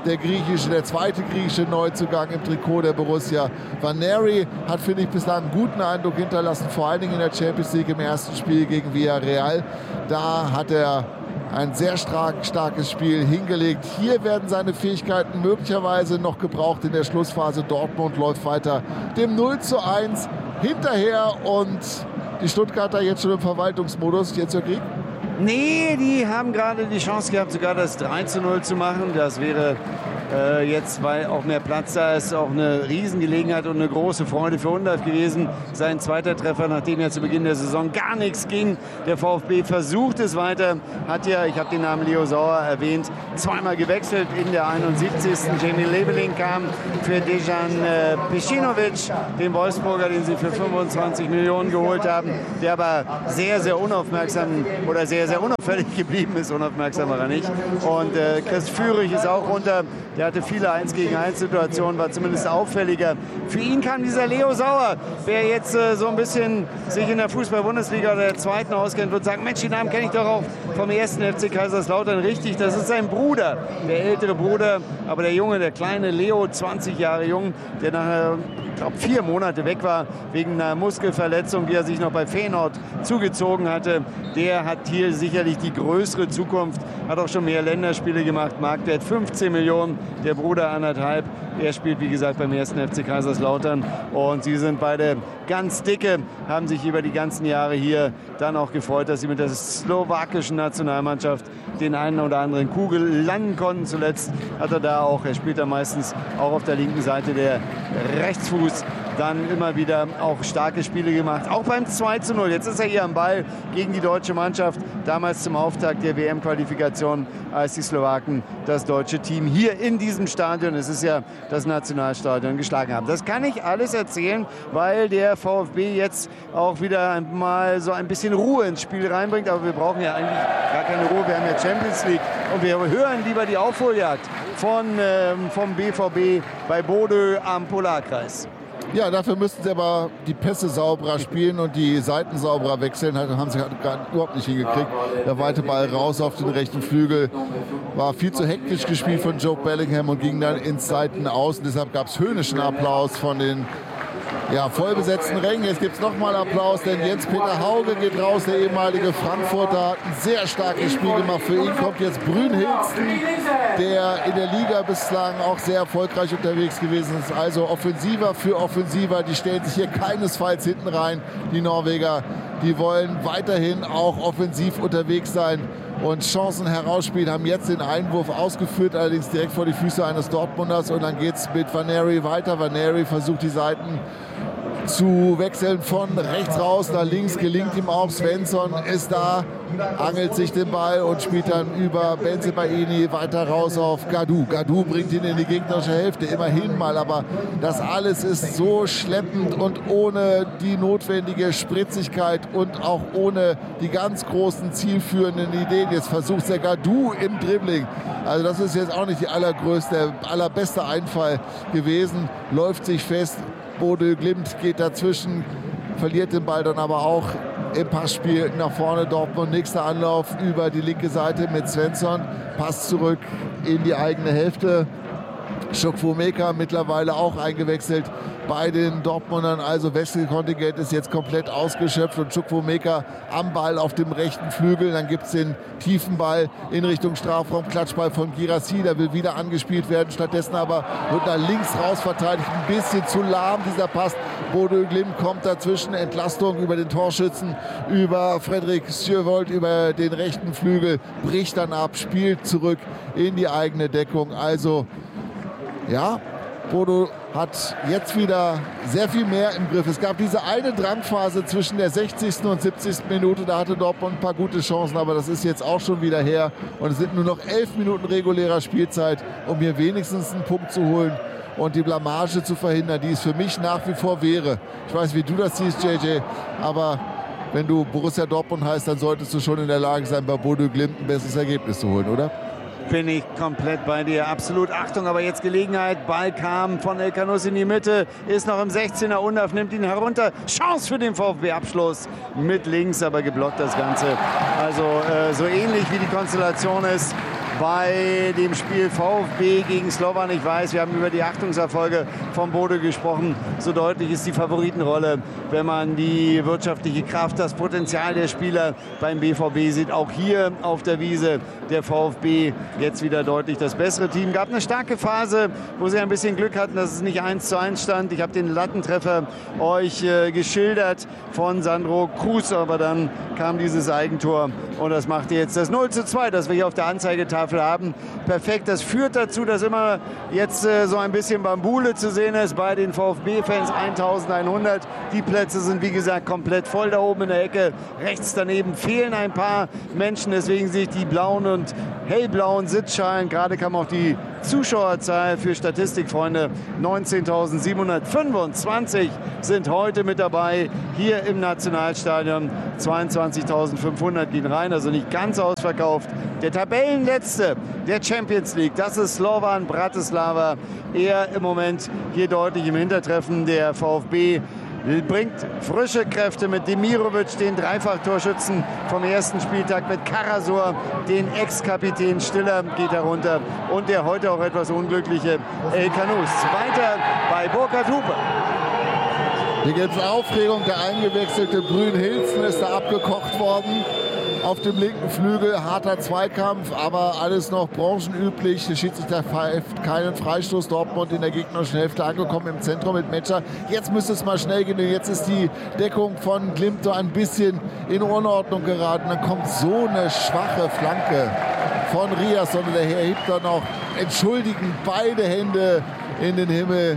Der zweite griechische Neuzugang im Trikot der Borussia. Vaneri hat, finde ich, bislang einen guten Eindruck hinterlassen, vor allen Dingen in der Champions League im ersten Spiel gegen Villarreal. Da hat er ein sehr starkes Spiel hingelegt. Hier werden seine Fähigkeiten möglicherweise noch gebraucht in der Schlussphase. Dortmund läuft weiter dem 0:1 hinterher und die Stuttgarter jetzt schon im Verwaltungsmodus. Jetzt der Krieg? Nee, die haben gerade die Chance gehabt, sogar das 3:0 zu machen. Das wäre jetzt, weil auch mehr Platz da ist, auch eine Riesengelegenheit und eine große Freude für Undav gewesen. Sein zweiter Treffer, nachdem ja zu Beginn der Saison gar nichts ging. Der VfB versucht es weiter. Hat ja, ich habe den Namen Leo Sauer erwähnt, zweimal gewechselt. In der 71. Jamie Leveling kam für Dejan Pecinovic, den Wolfsburger, den sie für 25 Millionen geholt haben, der aber sehr, sehr unaufmerksam oder sehr, sehr unauffällig geblieben ist. Unaufmerksam war er nicht. Und Chris Führig ist auch runter. Der hatte viele 1-gegen-1-Situationen, war zumindest auffälliger. Für ihn kam dieser Leo Sauer. Wer jetzt so ein bisschen sich in der Fußball-Bundesliga oder der zweiten auskennt, wird sagen, Mensch, den Namen kenne ich doch auch vom ersten FC Kaiserslautern. Richtig, das ist sein Bruder, der ältere Bruder. Aber der Junge, der kleine Leo, 20 Jahre jung, der nachher, ich glaube, 4 Monate weg war wegen einer Muskelverletzung, die er sich noch bei Feyenoord zugezogen hatte. Der hat hier sicherlich die größere Zukunft, hat auch schon mehr Länderspiele gemacht. Marktwert 15 Millionen, der Bruder 1,5. Er spielt, wie gesagt, beim ersten FC Kaiserslautern. Und sie sind beide ganz dicke, haben sich über die ganzen Jahre hier dann auch gefreut, dass sie mit der slowakischen Nationalmannschaft den einen oder anderen Kugel landen konnten. Zuletzt hat er da auch, er spielt da meistens auch auf der linken Seite, der Rechtsfuß, dann immer wieder auch starke Spiele gemacht. Auch beim 2:0. Jetzt ist er hier am Ball gegen die deutsche Mannschaft. Damals zum Auftakt der WM-Qualifikation, als die Slowaken das deutsche Team hier in diesem Stadion, es ist ja das Nationalstadion, geschlagen haben. Das kann ich alles erzählen, weil der VfB jetzt auch wieder mal so ein bisschen Ruhe ins Spiel reinbringt. Aber wir brauchen ja eigentlich gar keine Ruhe. Wir haben ja Champions League. Und wir hören lieber die Aufholjagd vom BVB bei Bodø am Polarkreis. Ja, dafür müssten sie aber die Pässe sauberer spielen und die Seiten sauberer wechseln. Das haben sie gerade überhaupt nicht hingekriegt. Der weite Ball raus auf den rechten Flügel. War viel zu hektisch gespielt von Joe Bellingham und ging dann ins Seitenaußen. Deshalb gab es höhnischen Applaus von den vollbesetzten Rängen. Jetzt gibt es nochmal Applaus, denn Jens-Peter Hauge geht raus, der ehemalige Frankfurter, hat ein sehr starkes Spiel gemacht. Für ihn kommt jetzt Brynhildsen, der in der Liga bislang auch sehr erfolgreich unterwegs gewesen ist. Also Offensiver für Offensiver, die stellen sich hier keinesfalls hinten rein. Die Norweger, die wollen weiterhin auch offensiv unterwegs sein und Chancen herausspielen, haben jetzt den Einwurf ausgeführt, allerdings direkt vor die Füße eines Dortmunders, und dann geht es mit Vaneri weiter. Vaneri versucht die Seiten zu wechseln von rechts raus nach links, gelingt ihm auch. Svensson ist da, angelt sich den Ball und spielt dann über Bensebaini weiter raus auf Gadou. Gadou bringt ihn in die gegnerische Hälfte, immerhin mal, aber das alles ist so schleppend und ohne die notwendige Spritzigkeit und auch ohne die ganz großen zielführenden Ideen. Jetzt versucht der Gadou im Dribbling. Also das ist jetzt auch nicht die allerbeste Einfall gewesen, läuft sich fest. Bodø Glimt geht dazwischen, verliert den Ball dann aber auch im Passspiel nach vorne. Dortmund, nächster Anlauf über die linke Seite mit Svensson. Pass zurück in die eigene Hälfte. Chukwuemeka mittlerweile auch eingewechselt bei den Dortmundern. Also Wechselkontingent ist jetzt komplett ausgeschöpft und Chukwuemeka am Ball auf dem rechten Flügel. Dann gibt es den tiefen Ball in Richtung Strafraum. Klatschball von Guirassy, der will wieder angespielt werden. Stattdessen aber wird nach links raus verteidigt. Ein bisschen zu lahm dieser Pass. Bodø Glimt kommt dazwischen. Entlastung über den Torschützen, über Fredrik Sjøvold, über den rechten Flügel. Bricht dann ab, spielt zurück in die eigene Deckung. Also ja, Bodø hat jetzt wieder sehr viel mehr im Griff. Es gab diese eine Drangphase zwischen der 60. und 70. Minute. Da hatte Dortmund ein paar gute Chancen, aber das ist jetzt auch schon wieder her. Und es sind nur noch 11 Minuten regulärer Spielzeit, um hier wenigstens einen Punkt zu holen und die Blamage zu verhindern, die es für mich nach wie vor wäre. Ich weiß, wie du das siehst, JJ, aber wenn du Borussia Dortmund heißt, dann solltest du schon in der Lage sein, bei Bodø Glimt ein besseres Ergebnis zu holen, oder? Bin ich komplett bei dir. Absolut. Achtung, aber jetzt Gelegenheit. Ball kam von Elkanus in die Mitte. Ist noch im 16er. Undav nimmt ihn herunter. Chance für den VfB. Abschluss mit links, aber geblockt das Ganze. Also so ähnlich wie die Konstellation ist bei dem Spiel VfB gegen Slovan. Ich weiß, wir haben über die Achtungserfolge von Bode gesprochen. So deutlich ist die Favoritenrolle, wenn man die wirtschaftliche Kraft, das Potenzial der Spieler beim BVB sieht. Auch hier auf der Wiese der VfB jetzt wieder deutlich das bessere Team. Gab eine starke Phase, wo sie ein bisschen Glück hatten, dass es nicht 1:1 stand. Ich habe den Lattentreffer euch geschildert von Sandro Kruse, aber dann kam dieses Eigentor und das macht jetzt das 0:2, das wir hier auf der Anzeigetafel haben. Perfekt, das führt dazu, dass immer jetzt so ein bisschen Bambule zu sehen ist bei den VfB-Fans. 1100, die Plätze sind wie gesagt komplett voll da oben in der Ecke. Rechts daneben fehlen ein paar Menschen, deswegen sehe ich die blauen und hellblauen Sitzschalen. Gerade kam auch die Zuschauerzahl für Statistikfreunde. 19.725 sind heute mit dabei hier im Nationalstadion. 22.500 gehen rein, also nicht ganz ausverkauft. Der Tabellenletzte der Champions League, das ist Slovan Bratislava. Er im Moment hier deutlich im Hintertreffen. Der VfB bringt frische Kräfte mit Demirovic, den Dreifachtorschützen vom ersten Spieltag, mit Karasor, den Ex-Kapitän Stiller geht herunter und der heute auch etwas unglückliche El Kanous. Weiter bei Burkhard Hupe. Hier gibt es Aufregung. Der eingewechselte Brün Hilsen ist da abgekocht worden. Auf dem linken Flügel harter Zweikampf, aber alles noch branchenüblich. Der Schiedsrichter pfeift keinen Freistoß. Dortmund in der gegnerischen Hälfte angekommen im Zentrum mit Metscher. Jetzt müsste es mal schnell gehen. Jetzt ist die Deckung von Glimt ein bisschen in Unordnung geraten. Dann kommt so eine schwache Flanke von Rias und der Herr hebt dann noch entschuldigend beide Hände in den Himmel,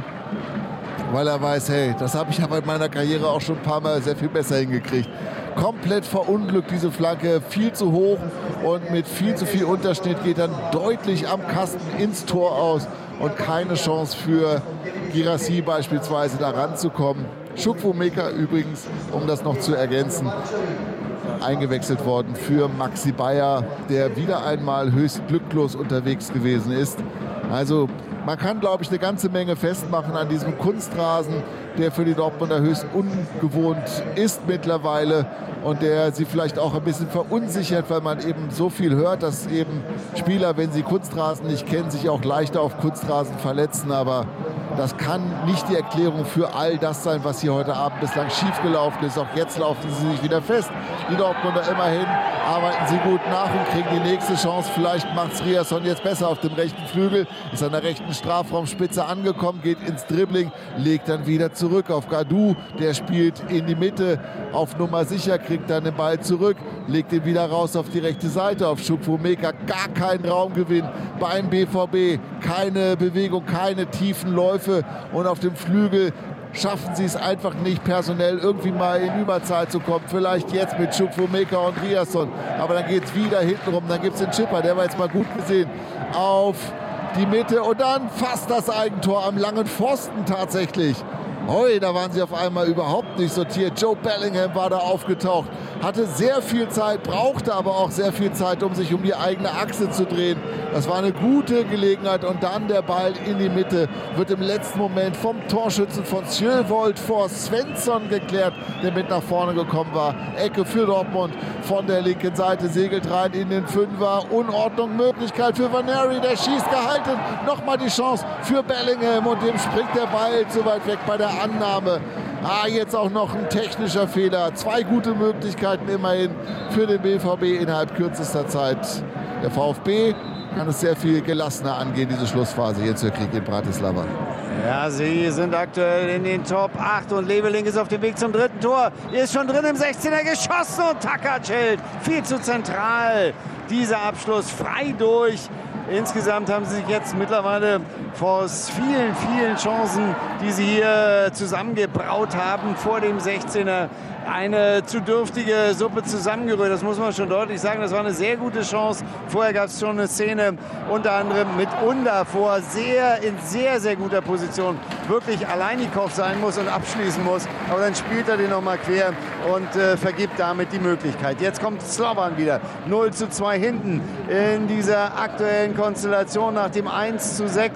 weil er weiß, hey, das habe ich aber in meiner Karriere auch schon ein paar Mal sehr viel besser hingekriegt. Komplett verunglückt diese Flanke, viel zu hoch und mit viel zu viel Unterschnitt geht dann deutlich am Kasten ins Tor aus und keine Chance für Guirassy beispielsweise da ranzukommen. Chukwuemeka übrigens, um das noch zu ergänzen, eingewechselt worden für Maxi Bayer, der wieder einmal höchst glücklos unterwegs gewesen ist. Also man kann, glaube ich, eine ganze Menge festmachen an diesem Kunstrasen, der für die Dortmunder höchst ungewohnt ist mittlerweile und der sie vielleicht auch ein bisschen verunsichert, weil man eben so viel hört, dass eben Spieler, wenn sie Kunstrasen nicht kennen, sich auch leichter auf Kunstrasen verletzen. Aber das kann nicht die Erklärung für all das sein, was hier heute Abend bislang schiefgelaufen ist. Auch jetzt laufen sie sich wieder fest. Die Dortmunder immerhin arbeiten sie gut nach und kriegen die nächste Chance. Vielleicht macht es Riasson jetzt besser auf dem rechten Flügel. Ist an der rechten Strafraumspitze angekommen, geht ins Dribbling, legt dann wieder zurück auf Gadou. Der spielt in die Mitte auf Nummer sicher, kriegt dann den Ball zurück, legt ihn wieder raus auf die rechte Seite auf Chukwuemeka. Gar keinen Raumgewinn beim BVB. Keine Bewegung, keine tiefen Läufe. Und auf dem Flügel schaffen sie es einfach nicht, personell irgendwie mal in Überzahl zu kommen. Vielleicht jetzt mit Chukwuemeka und Riasson. Aber dann geht es wieder hinten rum. Dann gibt es den Chipper, der war jetzt mal gut gesehen, auf die Mitte. Und dann fast das Eigentor am langen Pfosten tatsächlich. Hoi, da waren sie auf einmal überhaupt nicht sortiert. Joe Bellingham war da aufgetaucht, hatte sehr viel Zeit, brauchte aber auch sehr viel Zeit, um sich um die eigene Achse zu drehen. Das war eine gute Gelegenheit und dann der Ball in die Mitte wird im letzten Moment vom Torschützen von Sjövold vor Svensson geklärt, der mit nach vorne gekommen war. Ecke für Dortmund von der linken Seite, segelt rein in den Fünfer. Unordnung, Möglichkeit für Vaneri, der schießt gehalten. Nochmal die Chance für Bellingham und dem springt der Ball zu weit weg bei der Annahme. Jetzt auch noch ein technischer Fehler. 2 gute Möglichkeiten immerhin für den BVB innerhalb kürzester Zeit. Der VfB kann es sehr viel gelassener angehen, diese Schlussphase hier zur Krieg in Bratislava. Ja, sie sind aktuell in den Top 8 und Leveling ist auf dem Weg zum dritten Tor. Er ist schon drin im 16er geschossen und Takac hält viel zu zentral. Dieser Abschluss frei durch. Insgesamt haben sie sich jetzt mittlerweile vor vielen, vielen Chancen, die sie hier zusammengebraut haben, vor dem 16er eine zu dürftige Suppe zusammengerührt. Das muss man schon deutlich sagen. Das war eine sehr gute Chance. Vorher gab es schon eine Szene, unter anderem mit Unda vor, in sehr, sehr guter Position. Wirklich Aleinikow sein muss und abschließen muss. Aber dann spielt er den nochmal quer und vergibt damit die Möglichkeit. Jetzt kommt Slovan wieder. 0:2 hinten in dieser aktuellen Konstellation nach dem 1:6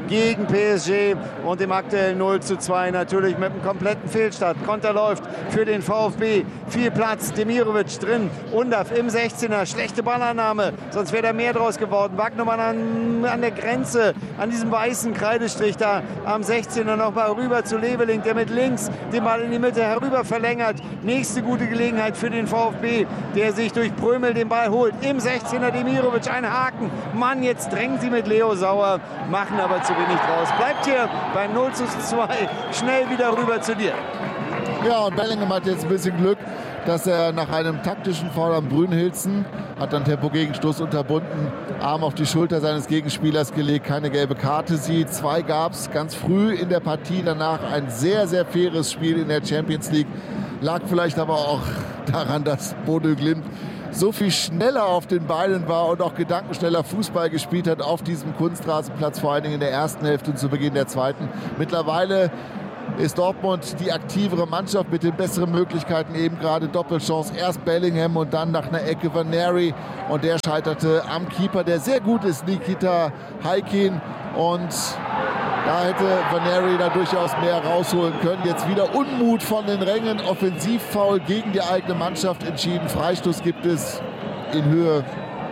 gegen PSG und dem aktuellen 0:2 natürlich mit einem kompletten Fehlstart. Konter läuft für den VfB. Viel Platz, Demirovic drin, Undav im 16er, schlechte Ballannahme, sonst wäre da mehr draus geworden. Wagnermann an der Grenze, an diesem weißen Kreidestrich da am 16er nochmal rüber zu Leveling, der mit links den Ball in die Mitte herüber verlängert. Nächste gute Gelegenheit für den VfB, der sich durch Prömel den Ball holt. Im 16er Demirovic, ein Haken. Mann, jetzt drängen sie mit Leo Sauer, machen aber zu wenig draus. Bleibt hier beim 0:2 schnell wieder rüber zu dir. Ja, und Bellingham hat jetzt ein bisschen Glück, dass er nach einem taktischen Foul am Brünhilzen hat dann Tempo-Gegenstoß unterbunden, Arm auf die Schulter seines Gegenspielers gelegt, keine gelbe Karte sieht. 2 gab es ganz früh in der Partie, danach ein sehr, sehr faires Spiel in der Champions League. Lag vielleicht aber auch daran, dass Bodø Glimt so viel schneller auf den Beinen war und auch gedankenschneller Fußball gespielt hat auf diesem Kunstrasenplatz, vor allen Dingen in der ersten Hälfte und zu Beginn der zweiten. Mittlerweile ist Dortmund die aktivere Mannschaft mit den besseren Möglichkeiten, eben gerade Doppelchance. Erst Bellingham und dann nach einer Ecke Van Nery und der scheiterte am Keeper, der sehr gut ist, Nikita Haykin, und da hätte Van Nery da durchaus mehr rausholen können. Jetzt wieder Unmut von den Rängen, Offensivfoul gegen die eigene Mannschaft entschieden. Freistoß gibt es in Höhe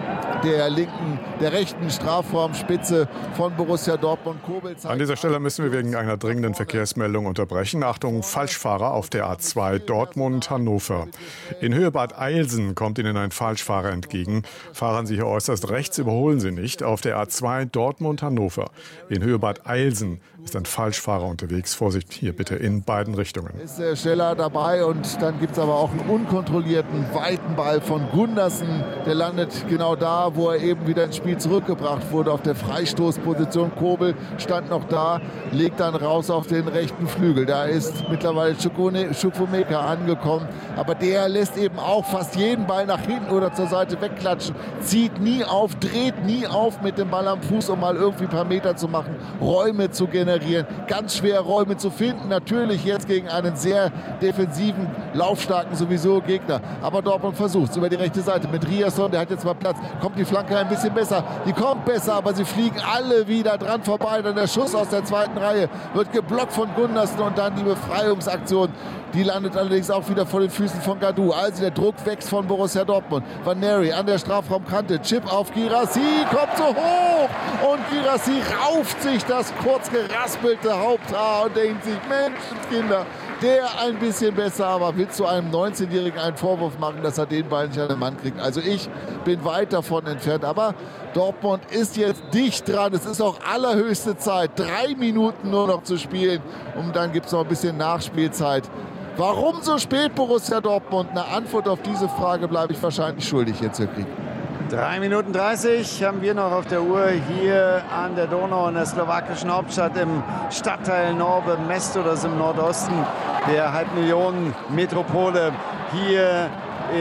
der rechten Strafraumspitze von Borussia Dortmund. An dieser Stelle müssen wir wegen einer dringenden Verkehrsmeldung unterbrechen. Achtung, Falschfahrer auf der A2 Dortmund-Hannover. In Höhe Bad Eilsen kommt Ihnen ein Falschfahrer entgegen. Fahren Sie hier äußerst rechts, überholen Sie nicht. Auf der A2 Dortmund-Hannover. In Höhe Bad Eilsen ist ein Falschfahrer unterwegs. Vorsicht hier bitte in beiden Richtungen. Ist schneller dabei und dann gibt es aber auch einen unkontrollierten, weiten Ball von Gundersen. Der landet genau da, wo er eben wieder ins Spiel zurückgebracht wurde, auf der Freistoßposition. Kobel stand noch da, legt dann raus auf den rechten Flügel. Da ist mittlerweile Chukwuemeka angekommen, aber der lässt eben auch fast jeden Ball nach hinten oder zur Seite wegklatschen, zieht nie auf, dreht nie auf mit dem Ball am Fuß, um mal irgendwie ein paar Meter zu machen, Räume zu generieren. Ganz schwer Räume zu finden, natürlich jetzt gegen einen sehr defensiven, laufstarken sowieso Gegner. Aber Dortmund versucht es über die rechte Seite mit Riasson, der hat jetzt mal Platz, kommt die Flanke ein bisschen besser, die kommt besser, aber sie fliegen alle wieder dran vorbei. Dann der Schuss aus der zweiten Reihe wird geblockt von Gundersen und dann die Befreiungsaktion. Die landet allerdings auch wieder vor den Füßen von Gadou. Also der Druck wächst von Borussia Dortmund. Van Nery an der Strafraumkante. Chip auf Guirassy, kommt so hoch. Und Guirassy rauft sich das kurz geraspelte Haupthaar und denkt sich, Menschenskinder, der ein bisschen besser, aber will zu einem 19-Jährigen einen Vorwurf machen, dass er den Ball nicht an den Mann kriegt. Also ich bin weit davon entfernt, aber Dortmund ist jetzt dicht dran. Es ist auch allerhöchste Zeit. 3 Minuten nur noch zu spielen und dann gibt es noch ein bisschen Nachspielzeit. Warum so spät, Borussia Dortmund? Eine Antwort auf diese Frage bleibe ich wahrscheinlich schuldig jetzt, Herr Krieg. 3 Minuten 30 haben wir noch auf der Uhr hier an der Donau in der slowakischen Hauptstadt im Stadtteil Norbe Mesto, das im Nordosten der Halbmillionen-Metropole hier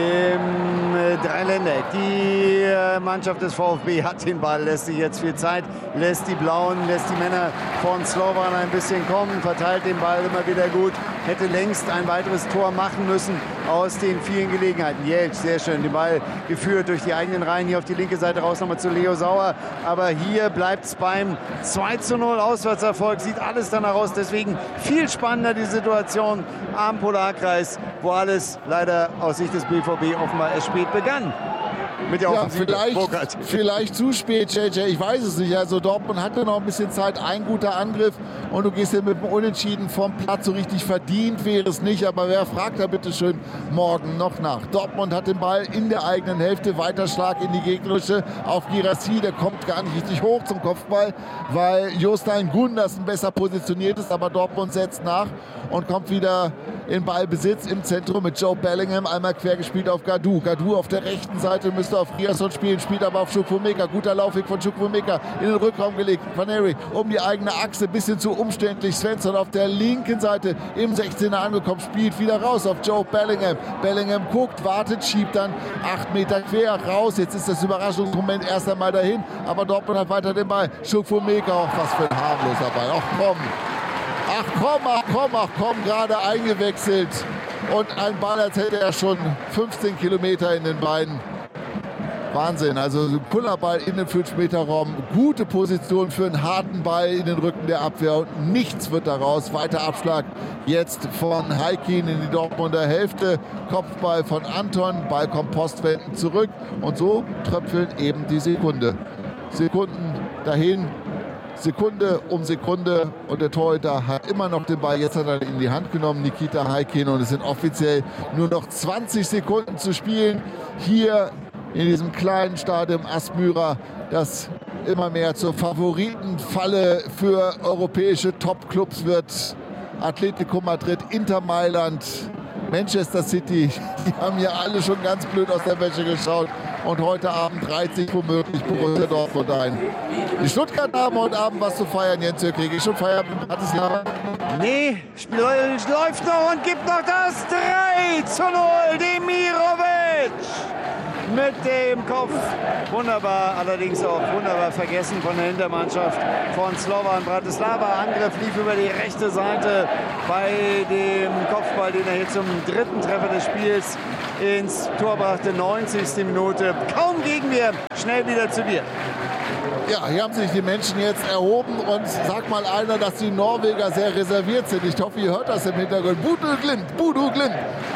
im Dreiländereck. Die Mannschaft des VfB hat den Ball, lässt sich jetzt viel Zeit, lässt die Blauen, lässt die Männer von Slovan ein bisschen kommen, verteilt den Ball immer wieder gut, hätte längst ein weiteres Tor machen müssen aus den vielen Gelegenheiten. Jeltsch, sehr schön, den Ball geführt durch die eigenen Reihen, hier auf die linke Seite raus, nochmal zu Leo Sauer, aber hier bleibt es beim 2:0 Auswärtserfolg, sieht alles danach aus, deswegen viel spannender die Situation am Polarkreis, wo alles leider aus Sicht des BVB offenbar erst spät begann. Mit der Offensive. Vielleicht zu spät, JJ, ich weiß es nicht. Also Dortmund hatte noch ein bisschen Zeit, ein guter Angriff und du gehst hier mit dem Unentschieden vom Platz. So richtig verdient wäre es nicht, aber wer fragt da bitte schön morgen noch nach? Dortmund hat den Ball in der eigenen Hälfte, Weiterschlag in die gegnerische auf Guirassy, der kommt gar nicht richtig hoch zum Kopfball, weil Jostein Gundersen besser positioniert ist, aber Dortmund setzt nach und kommt wieder in Ballbesitz im Zentrum mit Joe Bellingham, einmal quer gespielt auf Gadou. Gadou auf der rechten Seite müsste auf Riasson spielen, spielt aber auf Chukwuemeka. Guter Laufweg von Chukwuemeka in den Rückraum gelegt. Van Nery um die eigene Achse, bisschen zu umständlich. Svensson auf der linken Seite im 16er angekommen, spielt wieder raus auf Joe Bellingham. Bellingham guckt, wartet, schiebt dann 8 Meter quer raus. Jetzt ist das Überraschungsmoment erst einmal dahin, aber Dortmund hat weiter den Ball. Chukwuemeka, auch was für ein harmloser Ball. Ach komm, gerade eingewechselt. Und ein Ball, als hätte er schon 15 Kilometer in den Beinen. Wahnsinn, also Kullerball in den 5-Meter-Raum, gute Position für einen harten Ball in den Rücken der Abwehr und nichts wird daraus. Weiter Abschlag jetzt von Haikin in die Dortmunder Hälfte, Kopfball von Anton, Ball kommt postwendend zurück und so tröpfelt eben die Sekunden dahin. Sekunde um Sekunde und der Torhüter hat immer noch den Ball. Jetzt hat er ihn in die Hand genommen, Nikita Haikin, und es sind offiziell nur noch 20 Sekunden zu spielen hier in diesem kleinen Stadion Asmyra, das immer mehr zur Favoritenfalle für europäische Topclubs wird. Atletico Madrid, Inter Mailand, Manchester City, die haben hier alle schon ganz blöd aus der Wäsche geschaut. Und heute Abend reiht sich womöglich Borussia Dortmund ein. Die Stuttgarter haben heute Abend was zu feiern. Jens, kriege ich schon Feierabend in Bratislava? Nee, Spiel läuft noch und gibt noch das 3:0. Demirovic mit dem Kopf. Wunderbar, allerdings auch wunderbar vergessen von der Hintermannschaft von Slovan Bratislava. Angriff lief über die rechte Seite bei dem Kopfball, den er hier zum dritten Treffer des Spiels ins Tor brachte. 90. Minute. Kaum Gegenwehr, schnell wieder zu Bier. Ja, hier haben sich die Menschen jetzt erhoben und sagt mal einer, dass die Norweger sehr reserviert sind. Ich hoffe, ihr hört das im Hintergrund. Bodo Glimt.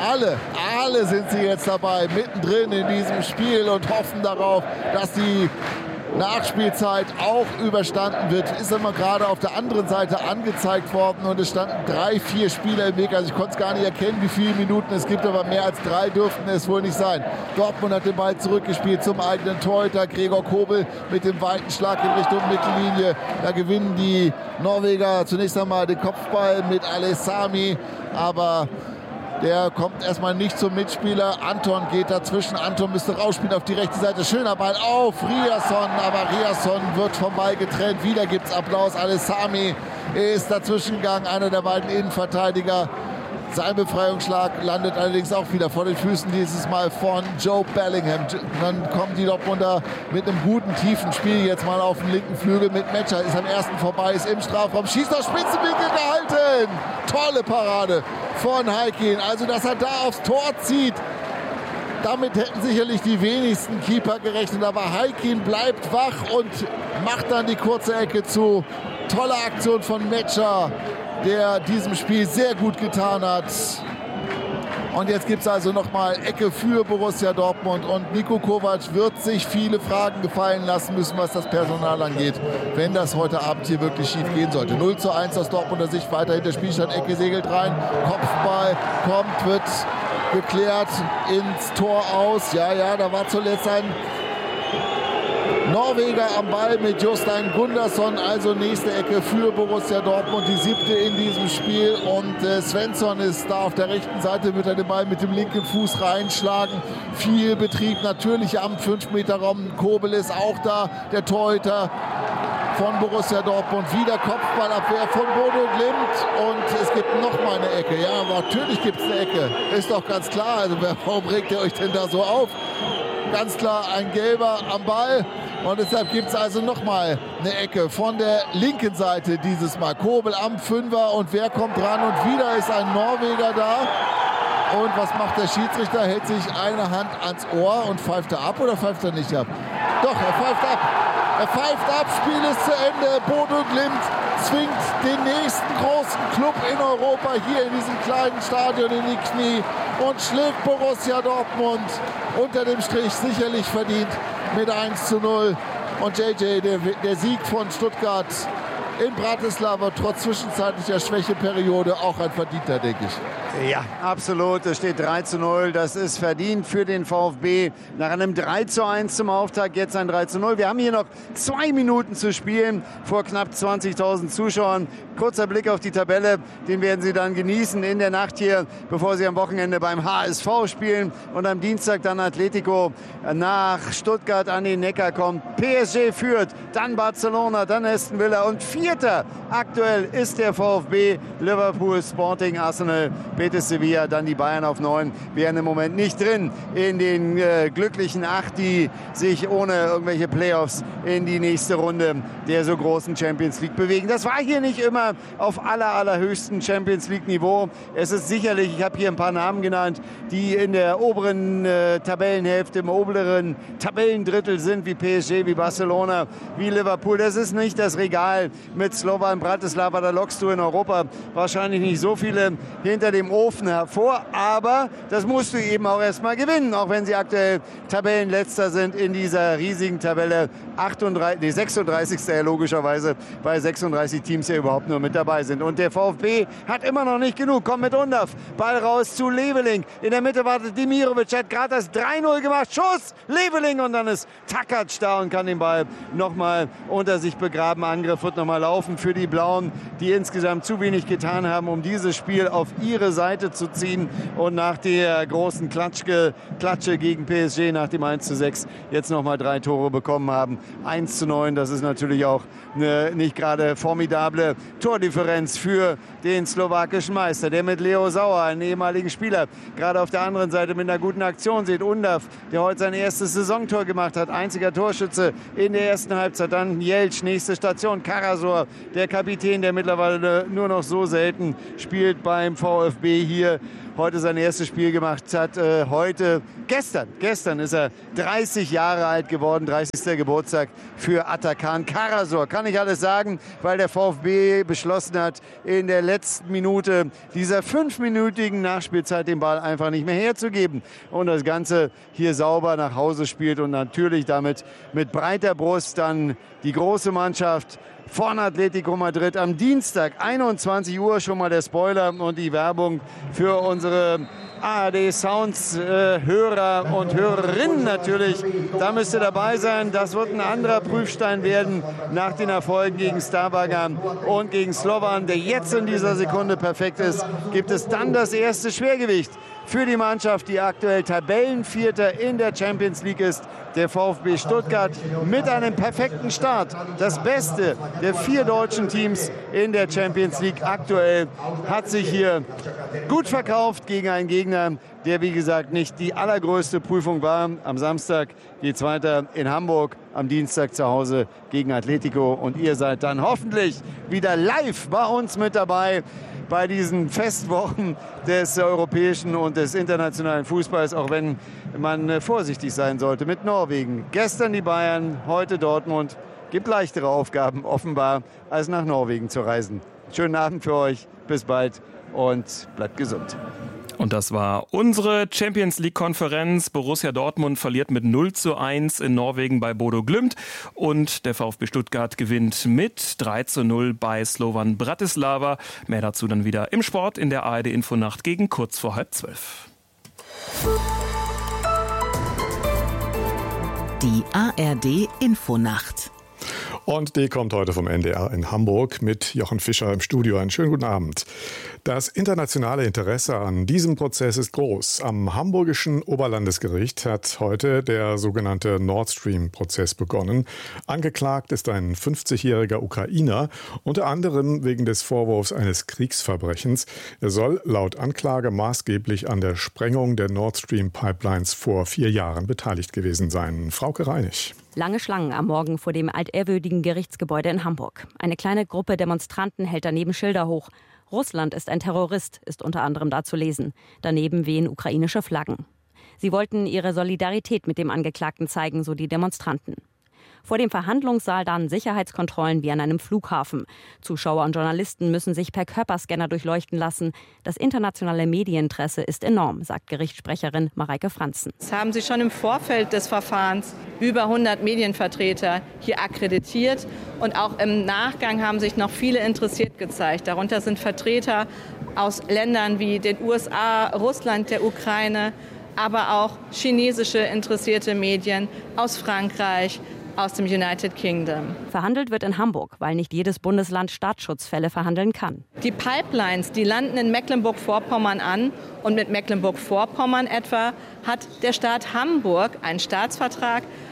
Alle sind sie jetzt dabei, mittendrin in diesem Spiel und hoffen darauf, dass die Nachspielzeit auch überstanden wird. Ist immer gerade auf der anderen Seite angezeigt worden und es standen 3-4 Spieler im Weg. Also ich konnte es gar nicht erkennen, wie viele Minuten es gibt, aber mehr als 3 dürften es wohl nicht sein. Dortmund hat den Ball zurückgespielt zum eigenen Torhüter. Gregor Kobel mit dem weiten Schlag in Richtung Mittellinie. Da gewinnen die Norweger zunächst einmal den Kopfball mit Alessami, aber der kommt erstmal nicht zum Mitspieler. Anton geht dazwischen. Anton müsste rausspielen auf die rechte Seite. Schöner Ball auf Riasson, aber Riasson wird vom Ball getrennt. Wieder gibt es Applaus. Alessami ist dazwischen gegangen, einer der beiden Innenverteidiger. Sein Befreiungsschlag landet allerdings auch wieder vor den Füßen, dieses Mal von Joe Bellingham. Dann kommen die Dortmunder mit einem guten, tiefen Spiel jetzt mal auf den linken Flügel mit Metscher. Ist am ersten vorbei, ist im Strafraum, schießt aus Spitzenwinkel, gehalten. Tolle Parade von Haikin. Also, dass er da aufs Tor zieht, damit hätten sicherlich die wenigsten Keeper gerechnet. Aber Haikin bleibt wach und macht dann die kurze Ecke zu. Tolle Aktion von Metscher, der diesem Spiel sehr gut getan hat. Und jetzt gibt es also nochmal Ecke für Borussia Dortmund. Und Niko Kovac wird sich viele Fragen gefallen lassen müssen, was das Personal angeht, wenn das heute Abend hier wirklich schief gehen sollte. 0:1 aus Dortmunder Sicht, weiterhin der Spielstand. Ecke segelt rein, Kopfball kommt, wird geklärt ins Tor aus. Ja, da war zuletzt ein Norweger am Ball mit Jostein Gunnarsson, also nächste Ecke für Borussia Dortmund, die 7. in diesem Spiel. Und Svensson ist da auf der rechten Seite, wird er den Ball mit dem linken Fuß reinschlagen. Viel Betrieb natürlich am 5-Meter-Raum. Kobel ist auch da, der Torhüter von Borussia Dortmund. Wieder Kopfballabwehr von Bodo Glimt und es gibt noch mal eine Ecke. Ja, aber natürlich gibt es eine Ecke, ist doch ganz klar. Also warum regt ihr euch denn da so auf? Ganz klar ein Gelber am Ball. Und deshalb gibt es also nochmal eine Ecke von der linken Seite dieses Mal. Kobel am 5er und wer kommt dran? Und wieder ist ein Norweger da. Und was macht der Schiedsrichter? Hält sich eine Hand ans Ohr und pfeift er ab oder pfeift er nicht ab? Doch, er pfeift ab. Er pfeift ab, Spiel ist zu Ende. Bodo Glimt zwingt den nächsten großen Club in Europa hier in diesem kleinen Stadion in die Knie und schlägt Borussia Dortmund unter dem Strich sicherlich verdient mit 1:0. Und JJ, der Sieg von Stuttgart in Bratislava, trotz zwischenzeitlicher Schwächeperiode, auch ein verdienter, denke ich. Ja, absolut. Es steht 3:0. Das ist verdient für den VfB. Nach einem 3:1 zum Auftakt, jetzt ein 3:0. Wir haben hier noch 2 Minuten zu spielen vor knapp 20.000 Zuschauern. Kurzer Blick auf die Tabelle, den werden Sie dann genießen in der Nacht hier, bevor Sie am Wochenende beim HSV spielen und am Dienstag dann Atletico nach Stuttgart an den Neckar kommt. PSG führt, dann Barcelona, dann Aston Villa und 4 Vierter aktuell ist der VfB, Liverpool, Sporting, Arsenal, Betis Sevilla, dann die Bayern auf 9. Wären im Moment nicht drin in den glücklichen 8, die sich ohne irgendwelche Playoffs in die nächste Runde der so großen Champions League bewegen. Das war hier nicht immer auf allerhöchstem Champions League Niveau. Es ist sicherlich, ich habe hier ein paar Namen genannt, die in der oberen Tabellenhälfte, im oberen Tabellendrittel sind, wie PSG, wie Barcelona, wie Liverpool. Das ist nicht das Regal mit Slovan Bratislava. Da lockst du in Europa wahrscheinlich nicht so viele hinter dem Ofen hervor. Aber das musst du eben auch erstmal gewinnen, auch wenn sie aktuell Tabellenletzter sind in dieser riesigen Tabelle. 36. Logischerweise, weil 36 Teams ja überhaupt nur mit dabei sind. Und der VfB hat immer noch nicht genug. Kommt mit Undav. Ball raus zu Leveling. In der Mitte wartet Dimirovic, hat gerade das 3-0 gemacht. Schuss, Leveling, und dann ist Takac da und kann den Ball nochmal unter sich begraben. Angriff wird nochmal laufen für die Blauen, die insgesamt zu wenig getan haben, um dieses Spiel auf ihre Seite zu ziehen. Und nach der großen Klatsche gegen PSG, nach dem 1:6, jetzt nochmal 3 Tore bekommen haben. 1:9, das ist natürlich auch eine nicht gerade formidable Tordifferenz für den slowakischen Meister, der mit Leo Sauer, einen ehemaligen Spieler, gerade auf der anderen Seite mit einer guten Aktion sieht. Undav, der heute sein erstes Saisontor gemacht hat, einziger Torschütze in der ersten Halbzeit. Dann Jeltsch, nächste Station, Karasor, der Kapitän, der mittlerweile nur noch so selten spielt beim VfB hier. Heute sein erstes Spiel gemacht hat. Gestern ist er 30 Jahre alt geworden, 30. Geburtstag für Atakan Karasor. Kann ich alles sagen, weil der VfB beschlossen hat, in der letzten Minute dieser 5-minütigen Nachspielzeit den Ball einfach nicht mehr herzugeben. Und das Ganze hier sauber nach Hause spielt und natürlich damit mit breiter Brust dann die große Mannschaft von Atletico Madrid am Dienstag, 21 Uhr, schon mal der Spoiler und die Werbung für unsere ARD Sounds Hörer und Hörerinnen natürlich. Da müsst ihr dabei sein. Das wird ein anderer Prüfstein werden nach den Erfolgen gegen Stavanger und gegen Slovan, der jetzt in dieser Sekunde perfekt ist. Gibt es dann das erste Schwergewicht für die Mannschaft, die aktuell Tabellenvierter in der Champions League ist, der VfB Stuttgart, mit einem perfekten Start. Das Beste der 4 deutschen Teams in der Champions League aktuell hat sich hier gut verkauft gegen einen Gegner, der wie gesagt nicht die allergrößte Prüfung war. Am Samstag geht es weiter in Hamburg, am Dienstag zu Hause gegen Atletico und ihr seid dann hoffentlich wieder live bei uns mit dabei bei diesen Festwochen des europäischen und des internationalen Fußballs, auch wenn man vorsichtig sein sollte mit Norwegen. Gestern die Bayern, heute Dortmund. Gibt leichtere Aufgaben offenbar, als nach Norwegen zu reisen. Schönen Abend für euch, bis bald und bleibt gesund. Und das war unsere Champions-League-Konferenz. Borussia Dortmund verliert mit 0:1 in Norwegen bei Bodo Glimt. Und der VfB Stuttgart gewinnt mit 3:0 bei Slovan Bratislava. Mehr dazu dann wieder im Sport in der ARD-Infonacht gegen kurz vor 11:30. Die ARD-Infonacht. Und die kommt heute vom NDR in Hamburg mit Jochen Fischer im Studio. Einen schönen guten Abend. Das internationale Interesse an diesem Prozess ist groß. Am hamburgischen Oberlandesgericht hat heute der sogenannte Nord Stream-Prozess begonnen. Angeklagt ist ein 50-jähriger Ukrainer, unter anderem wegen des Vorwurfs eines Kriegsverbrechens. Er soll laut Anklage maßgeblich an der Sprengung der Nord Stream-Pipelines vor 4 Jahren beteiligt gewesen sein. Frauke Reinig. Lange Schlangen am Morgen vor dem altehrwürdigen Gerichtsgebäude in Hamburg. Eine kleine Gruppe Demonstranten hält daneben Schilder hoch. Russland ist ein Terrorist, ist unter anderem da zu lesen. Daneben wehen ukrainische Flaggen. Sie wollten ihre Solidarität mit dem Angeklagten zeigen, so die Demonstranten. Vor dem Verhandlungssaal dann Sicherheitskontrollen wie an einem Flughafen. Zuschauer und Journalisten müssen sich per Körperscanner durchleuchten lassen. Das internationale Medieninteresse ist enorm, sagt Gerichtssprecherin Mareike Franzen. Es haben sich schon im Vorfeld des Verfahrens über 100 Medienvertreter hier akkreditiert. Und auch im Nachgang haben sich noch viele interessiert gezeigt. Darunter sind Vertreter aus Ländern wie den USA, Russland, der Ukraine, aber auch chinesische interessierte Medien aus Frankreich, aus dem United Kingdom. Verhandelt wird in Hamburg, weil nicht jedes Bundesland Staatsschutzfälle verhandeln kann. Die Pipelines, die landen in Mecklenburg-Vorpommern an. Und mit Mecklenburg-Vorpommern etwa hat der Staat Hamburg einen Staatsvertrag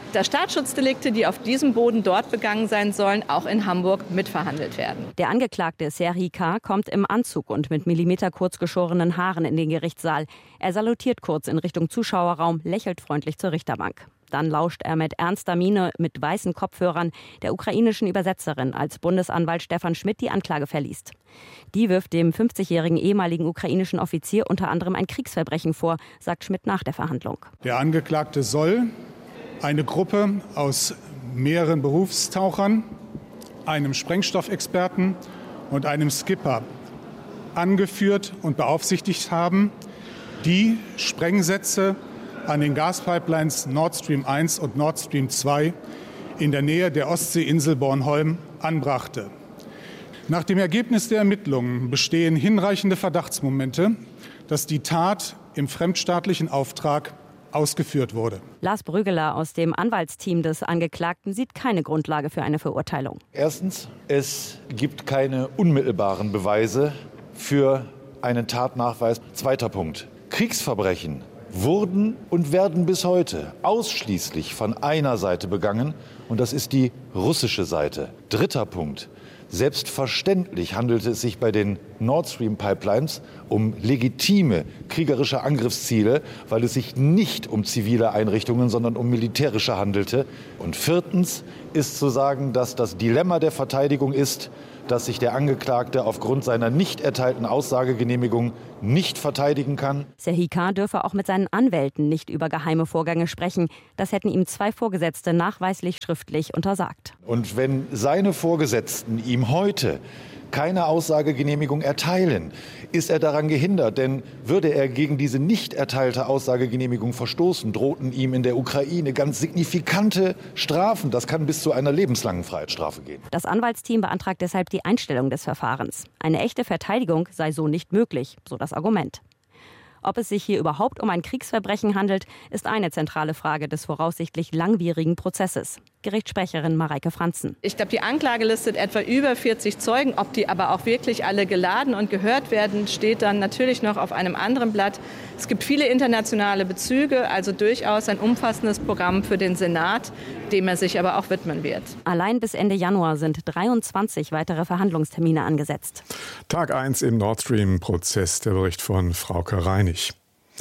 dass Staatsschutzdelinkte, die auf diesem Boden dort begangen sein sollen, auch in Hamburg mitverhandelt werden. Der Angeklagte Serhi K. kommt im Anzug und mit millimeterkurz geschorenen Haaren in den Gerichtssaal. Er salutiert kurz in Richtung Zuschauerraum, lächelt freundlich zur Richterbank. Dann lauscht er mit ernster Miene mit weißen Kopfhörern der ukrainischen Übersetzerin, als Bundesanwalt Stefan Schmidt die Anklage verliest. Die wirft dem 50-jährigen ehemaligen ukrainischen Offizier unter anderem ein Kriegsverbrechen vor, sagt Schmidt nach der Verhandlung. Der Angeklagte soll eine Gruppe aus mehreren Berufstauchern, einem Sprengstoffexperten und einem Skipper angeführt und beaufsichtigt haben, die Sprengsätze an den Gaspipelines Nord Stream 1 und Nord Stream 2 in der Nähe der Ostseeinsel Bornholm anbrachte. Nach dem Ergebnis der Ermittlungen bestehen hinreichende Verdachtsmomente, dass die Tat im fremdstaatlichen Auftrag ausgeführt wurde. Lars Brüggeler aus dem Anwaltsteam des Angeklagten sieht keine Grundlage für eine Verurteilung. Erstens, es gibt keine unmittelbaren Beweise für einen Tatnachweis. Zweiter Punkt, Kriegsverbrechen wurden und werden bis heute ausschließlich von einer Seite begangen, und das ist die russische Seite. Dritter Punkt. Selbstverständlich handelte es sich bei den Nord Stream Pipelines um legitime kriegerische Angriffsziele, weil es sich nicht um zivile Einrichtungen, sondern um militärische handelte. Und viertens ist zu sagen, dass das Dilemma der Verteidigung ist, dass sich der Angeklagte aufgrund seiner nicht erteilten Aussagegenehmigung nicht verteidigen kann. Serhi K. dürfe auch mit seinen Anwälten nicht über geheime Vorgänge sprechen. Das hätten ihm 2 Vorgesetzte nachweislich schriftlich untersagt. Und wenn seine Vorgesetzten ihm heute keine Aussagegenehmigung erteilen, ist er daran gehindert. Denn würde er gegen diese nicht erteilte Aussagegenehmigung verstoßen, drohten ihm in der Ukraine ganz signifikante Strafen. Das kann bis zu einer lebenslangen Freiheitsstrafe gehen. Das Anwaltsteam beantragt deshalb die Einstellung des Verfahrens. Eine echte Verteidigung sei so nicht möglich, so das Argument. Ob es sich hier überhaupt um ein Kriegsverbrechen handelt, ist eine zentrale Frage des voraussichtlich langwierigen Prozesses. Gerichtssprecherin Mareike Franzen. Ich glaube, die Anklage listet etwa über 40 Zeugen. Ob die aber auch wirklich alle geladen und gehört werden, steht dann natürlich noch auf einem anderen Blatt. Es gibt viele internationale Bezüge, also durchaus ein umfassendes Programm für den Senat, dem er sich aber auch widmen wird. Allein bis Ende Januar sind 23 weitere Verhandlungstermine angesetzt. Tag 1 im Nord Stream-Prozess, der Bericht von Frauke Reinig.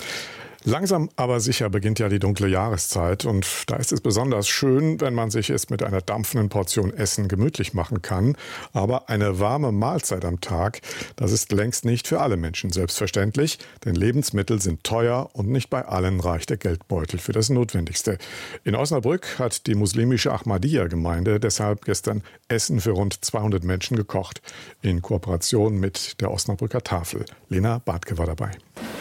Langsam aber sicher beginnt ja die dunkle Jahreszeit und da ist es besonders schön, wenn man sich es mit einer dampfenden Portion Essen gemütlich machen kann. Aber eine warme Mahlzeit am Tag, das ist längst nicht für alle Menschen selbstverständlich, denn Lebensmittel sind teuer und nicht bei allen reicht der Geldbeutel für das Notwendigste. In Osnabrück hat die muslimische Ahmadiyya-Gemeinde deshalb gestern Essen für rund 200 Menschen gekocht, in Kooperation mit der Osnabrücker Tafel. Lena Bartke war dabei.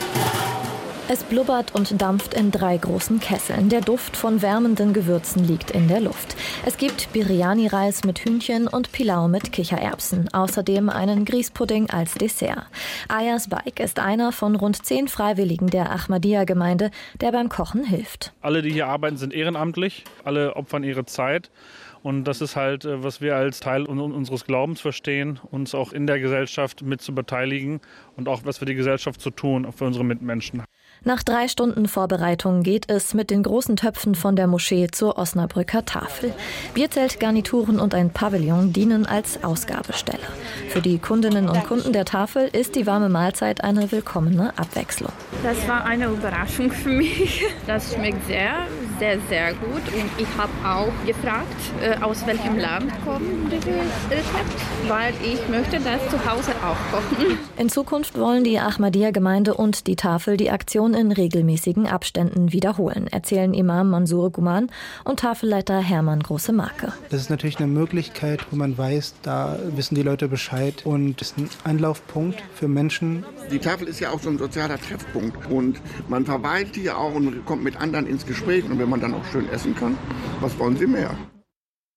Es blubbert und dampft in 3 großen Kesseln. Der Duft von wärmenden Gewürzen liegt in der Luft. Es gibt Biryani-Reis mit Hühnchen und Pilau mit Kichererbsen. Außerdem einen Grießpudding als Dessert. Ayas Baik ist einer von rund 10 Freiwilligen der Ahmadiyya-Gemeinde, der beim Kochen hilft. Alle, die hier arbeiten, sind ehrenamtlich. Alle opfern ihre Zeit. Und das ist halt, was wir als Teil unseres Glaubens verstehen, uns auch in der Gesellschaft mit zu beteiligen und auch was für die Gesellschaft zu tun, auch für unsere Mitmenschen. Nach 3 Stunden Vorbereitung geht es mit den großen Töpfen von der Moschee zur Osnabrücker Tafel. Bierzelt, Garnituren und ein Pavillon dienen als Ausgabestelle. Für die Kundinnen und Kunden der Tafel ist die warme Mahlzeit eine willkommene Abwechslung. Das war eine Überraschung für mich. Das schmeckt sehr, sehr, sehr gut. Und ich habe auch gefragt, aus welchem Land kommt dieses Rezept, weil ich möchte das zu Hause auch kochen. In Zukunft wollen die Ahmadiyya-Gemeinde und die Tafel die Aktion in regelmäßigen Abständen wiederholen, erzählen Imam Mansour Guman und Tafelleiter Hermann Große-Marke. Das ist natürlich eine Möglichkeit, wo man weiß, da wissen die Leute Bescheid und ist ein Anlaufpunkt für Menschen. Die Tafel ist ja auch so ein sozialer Treffpunkt und man verweilt hier auch und kommt mit anderen ins Gespräch und wenn man dann auch schön essen kann, was wollen Sie mehr?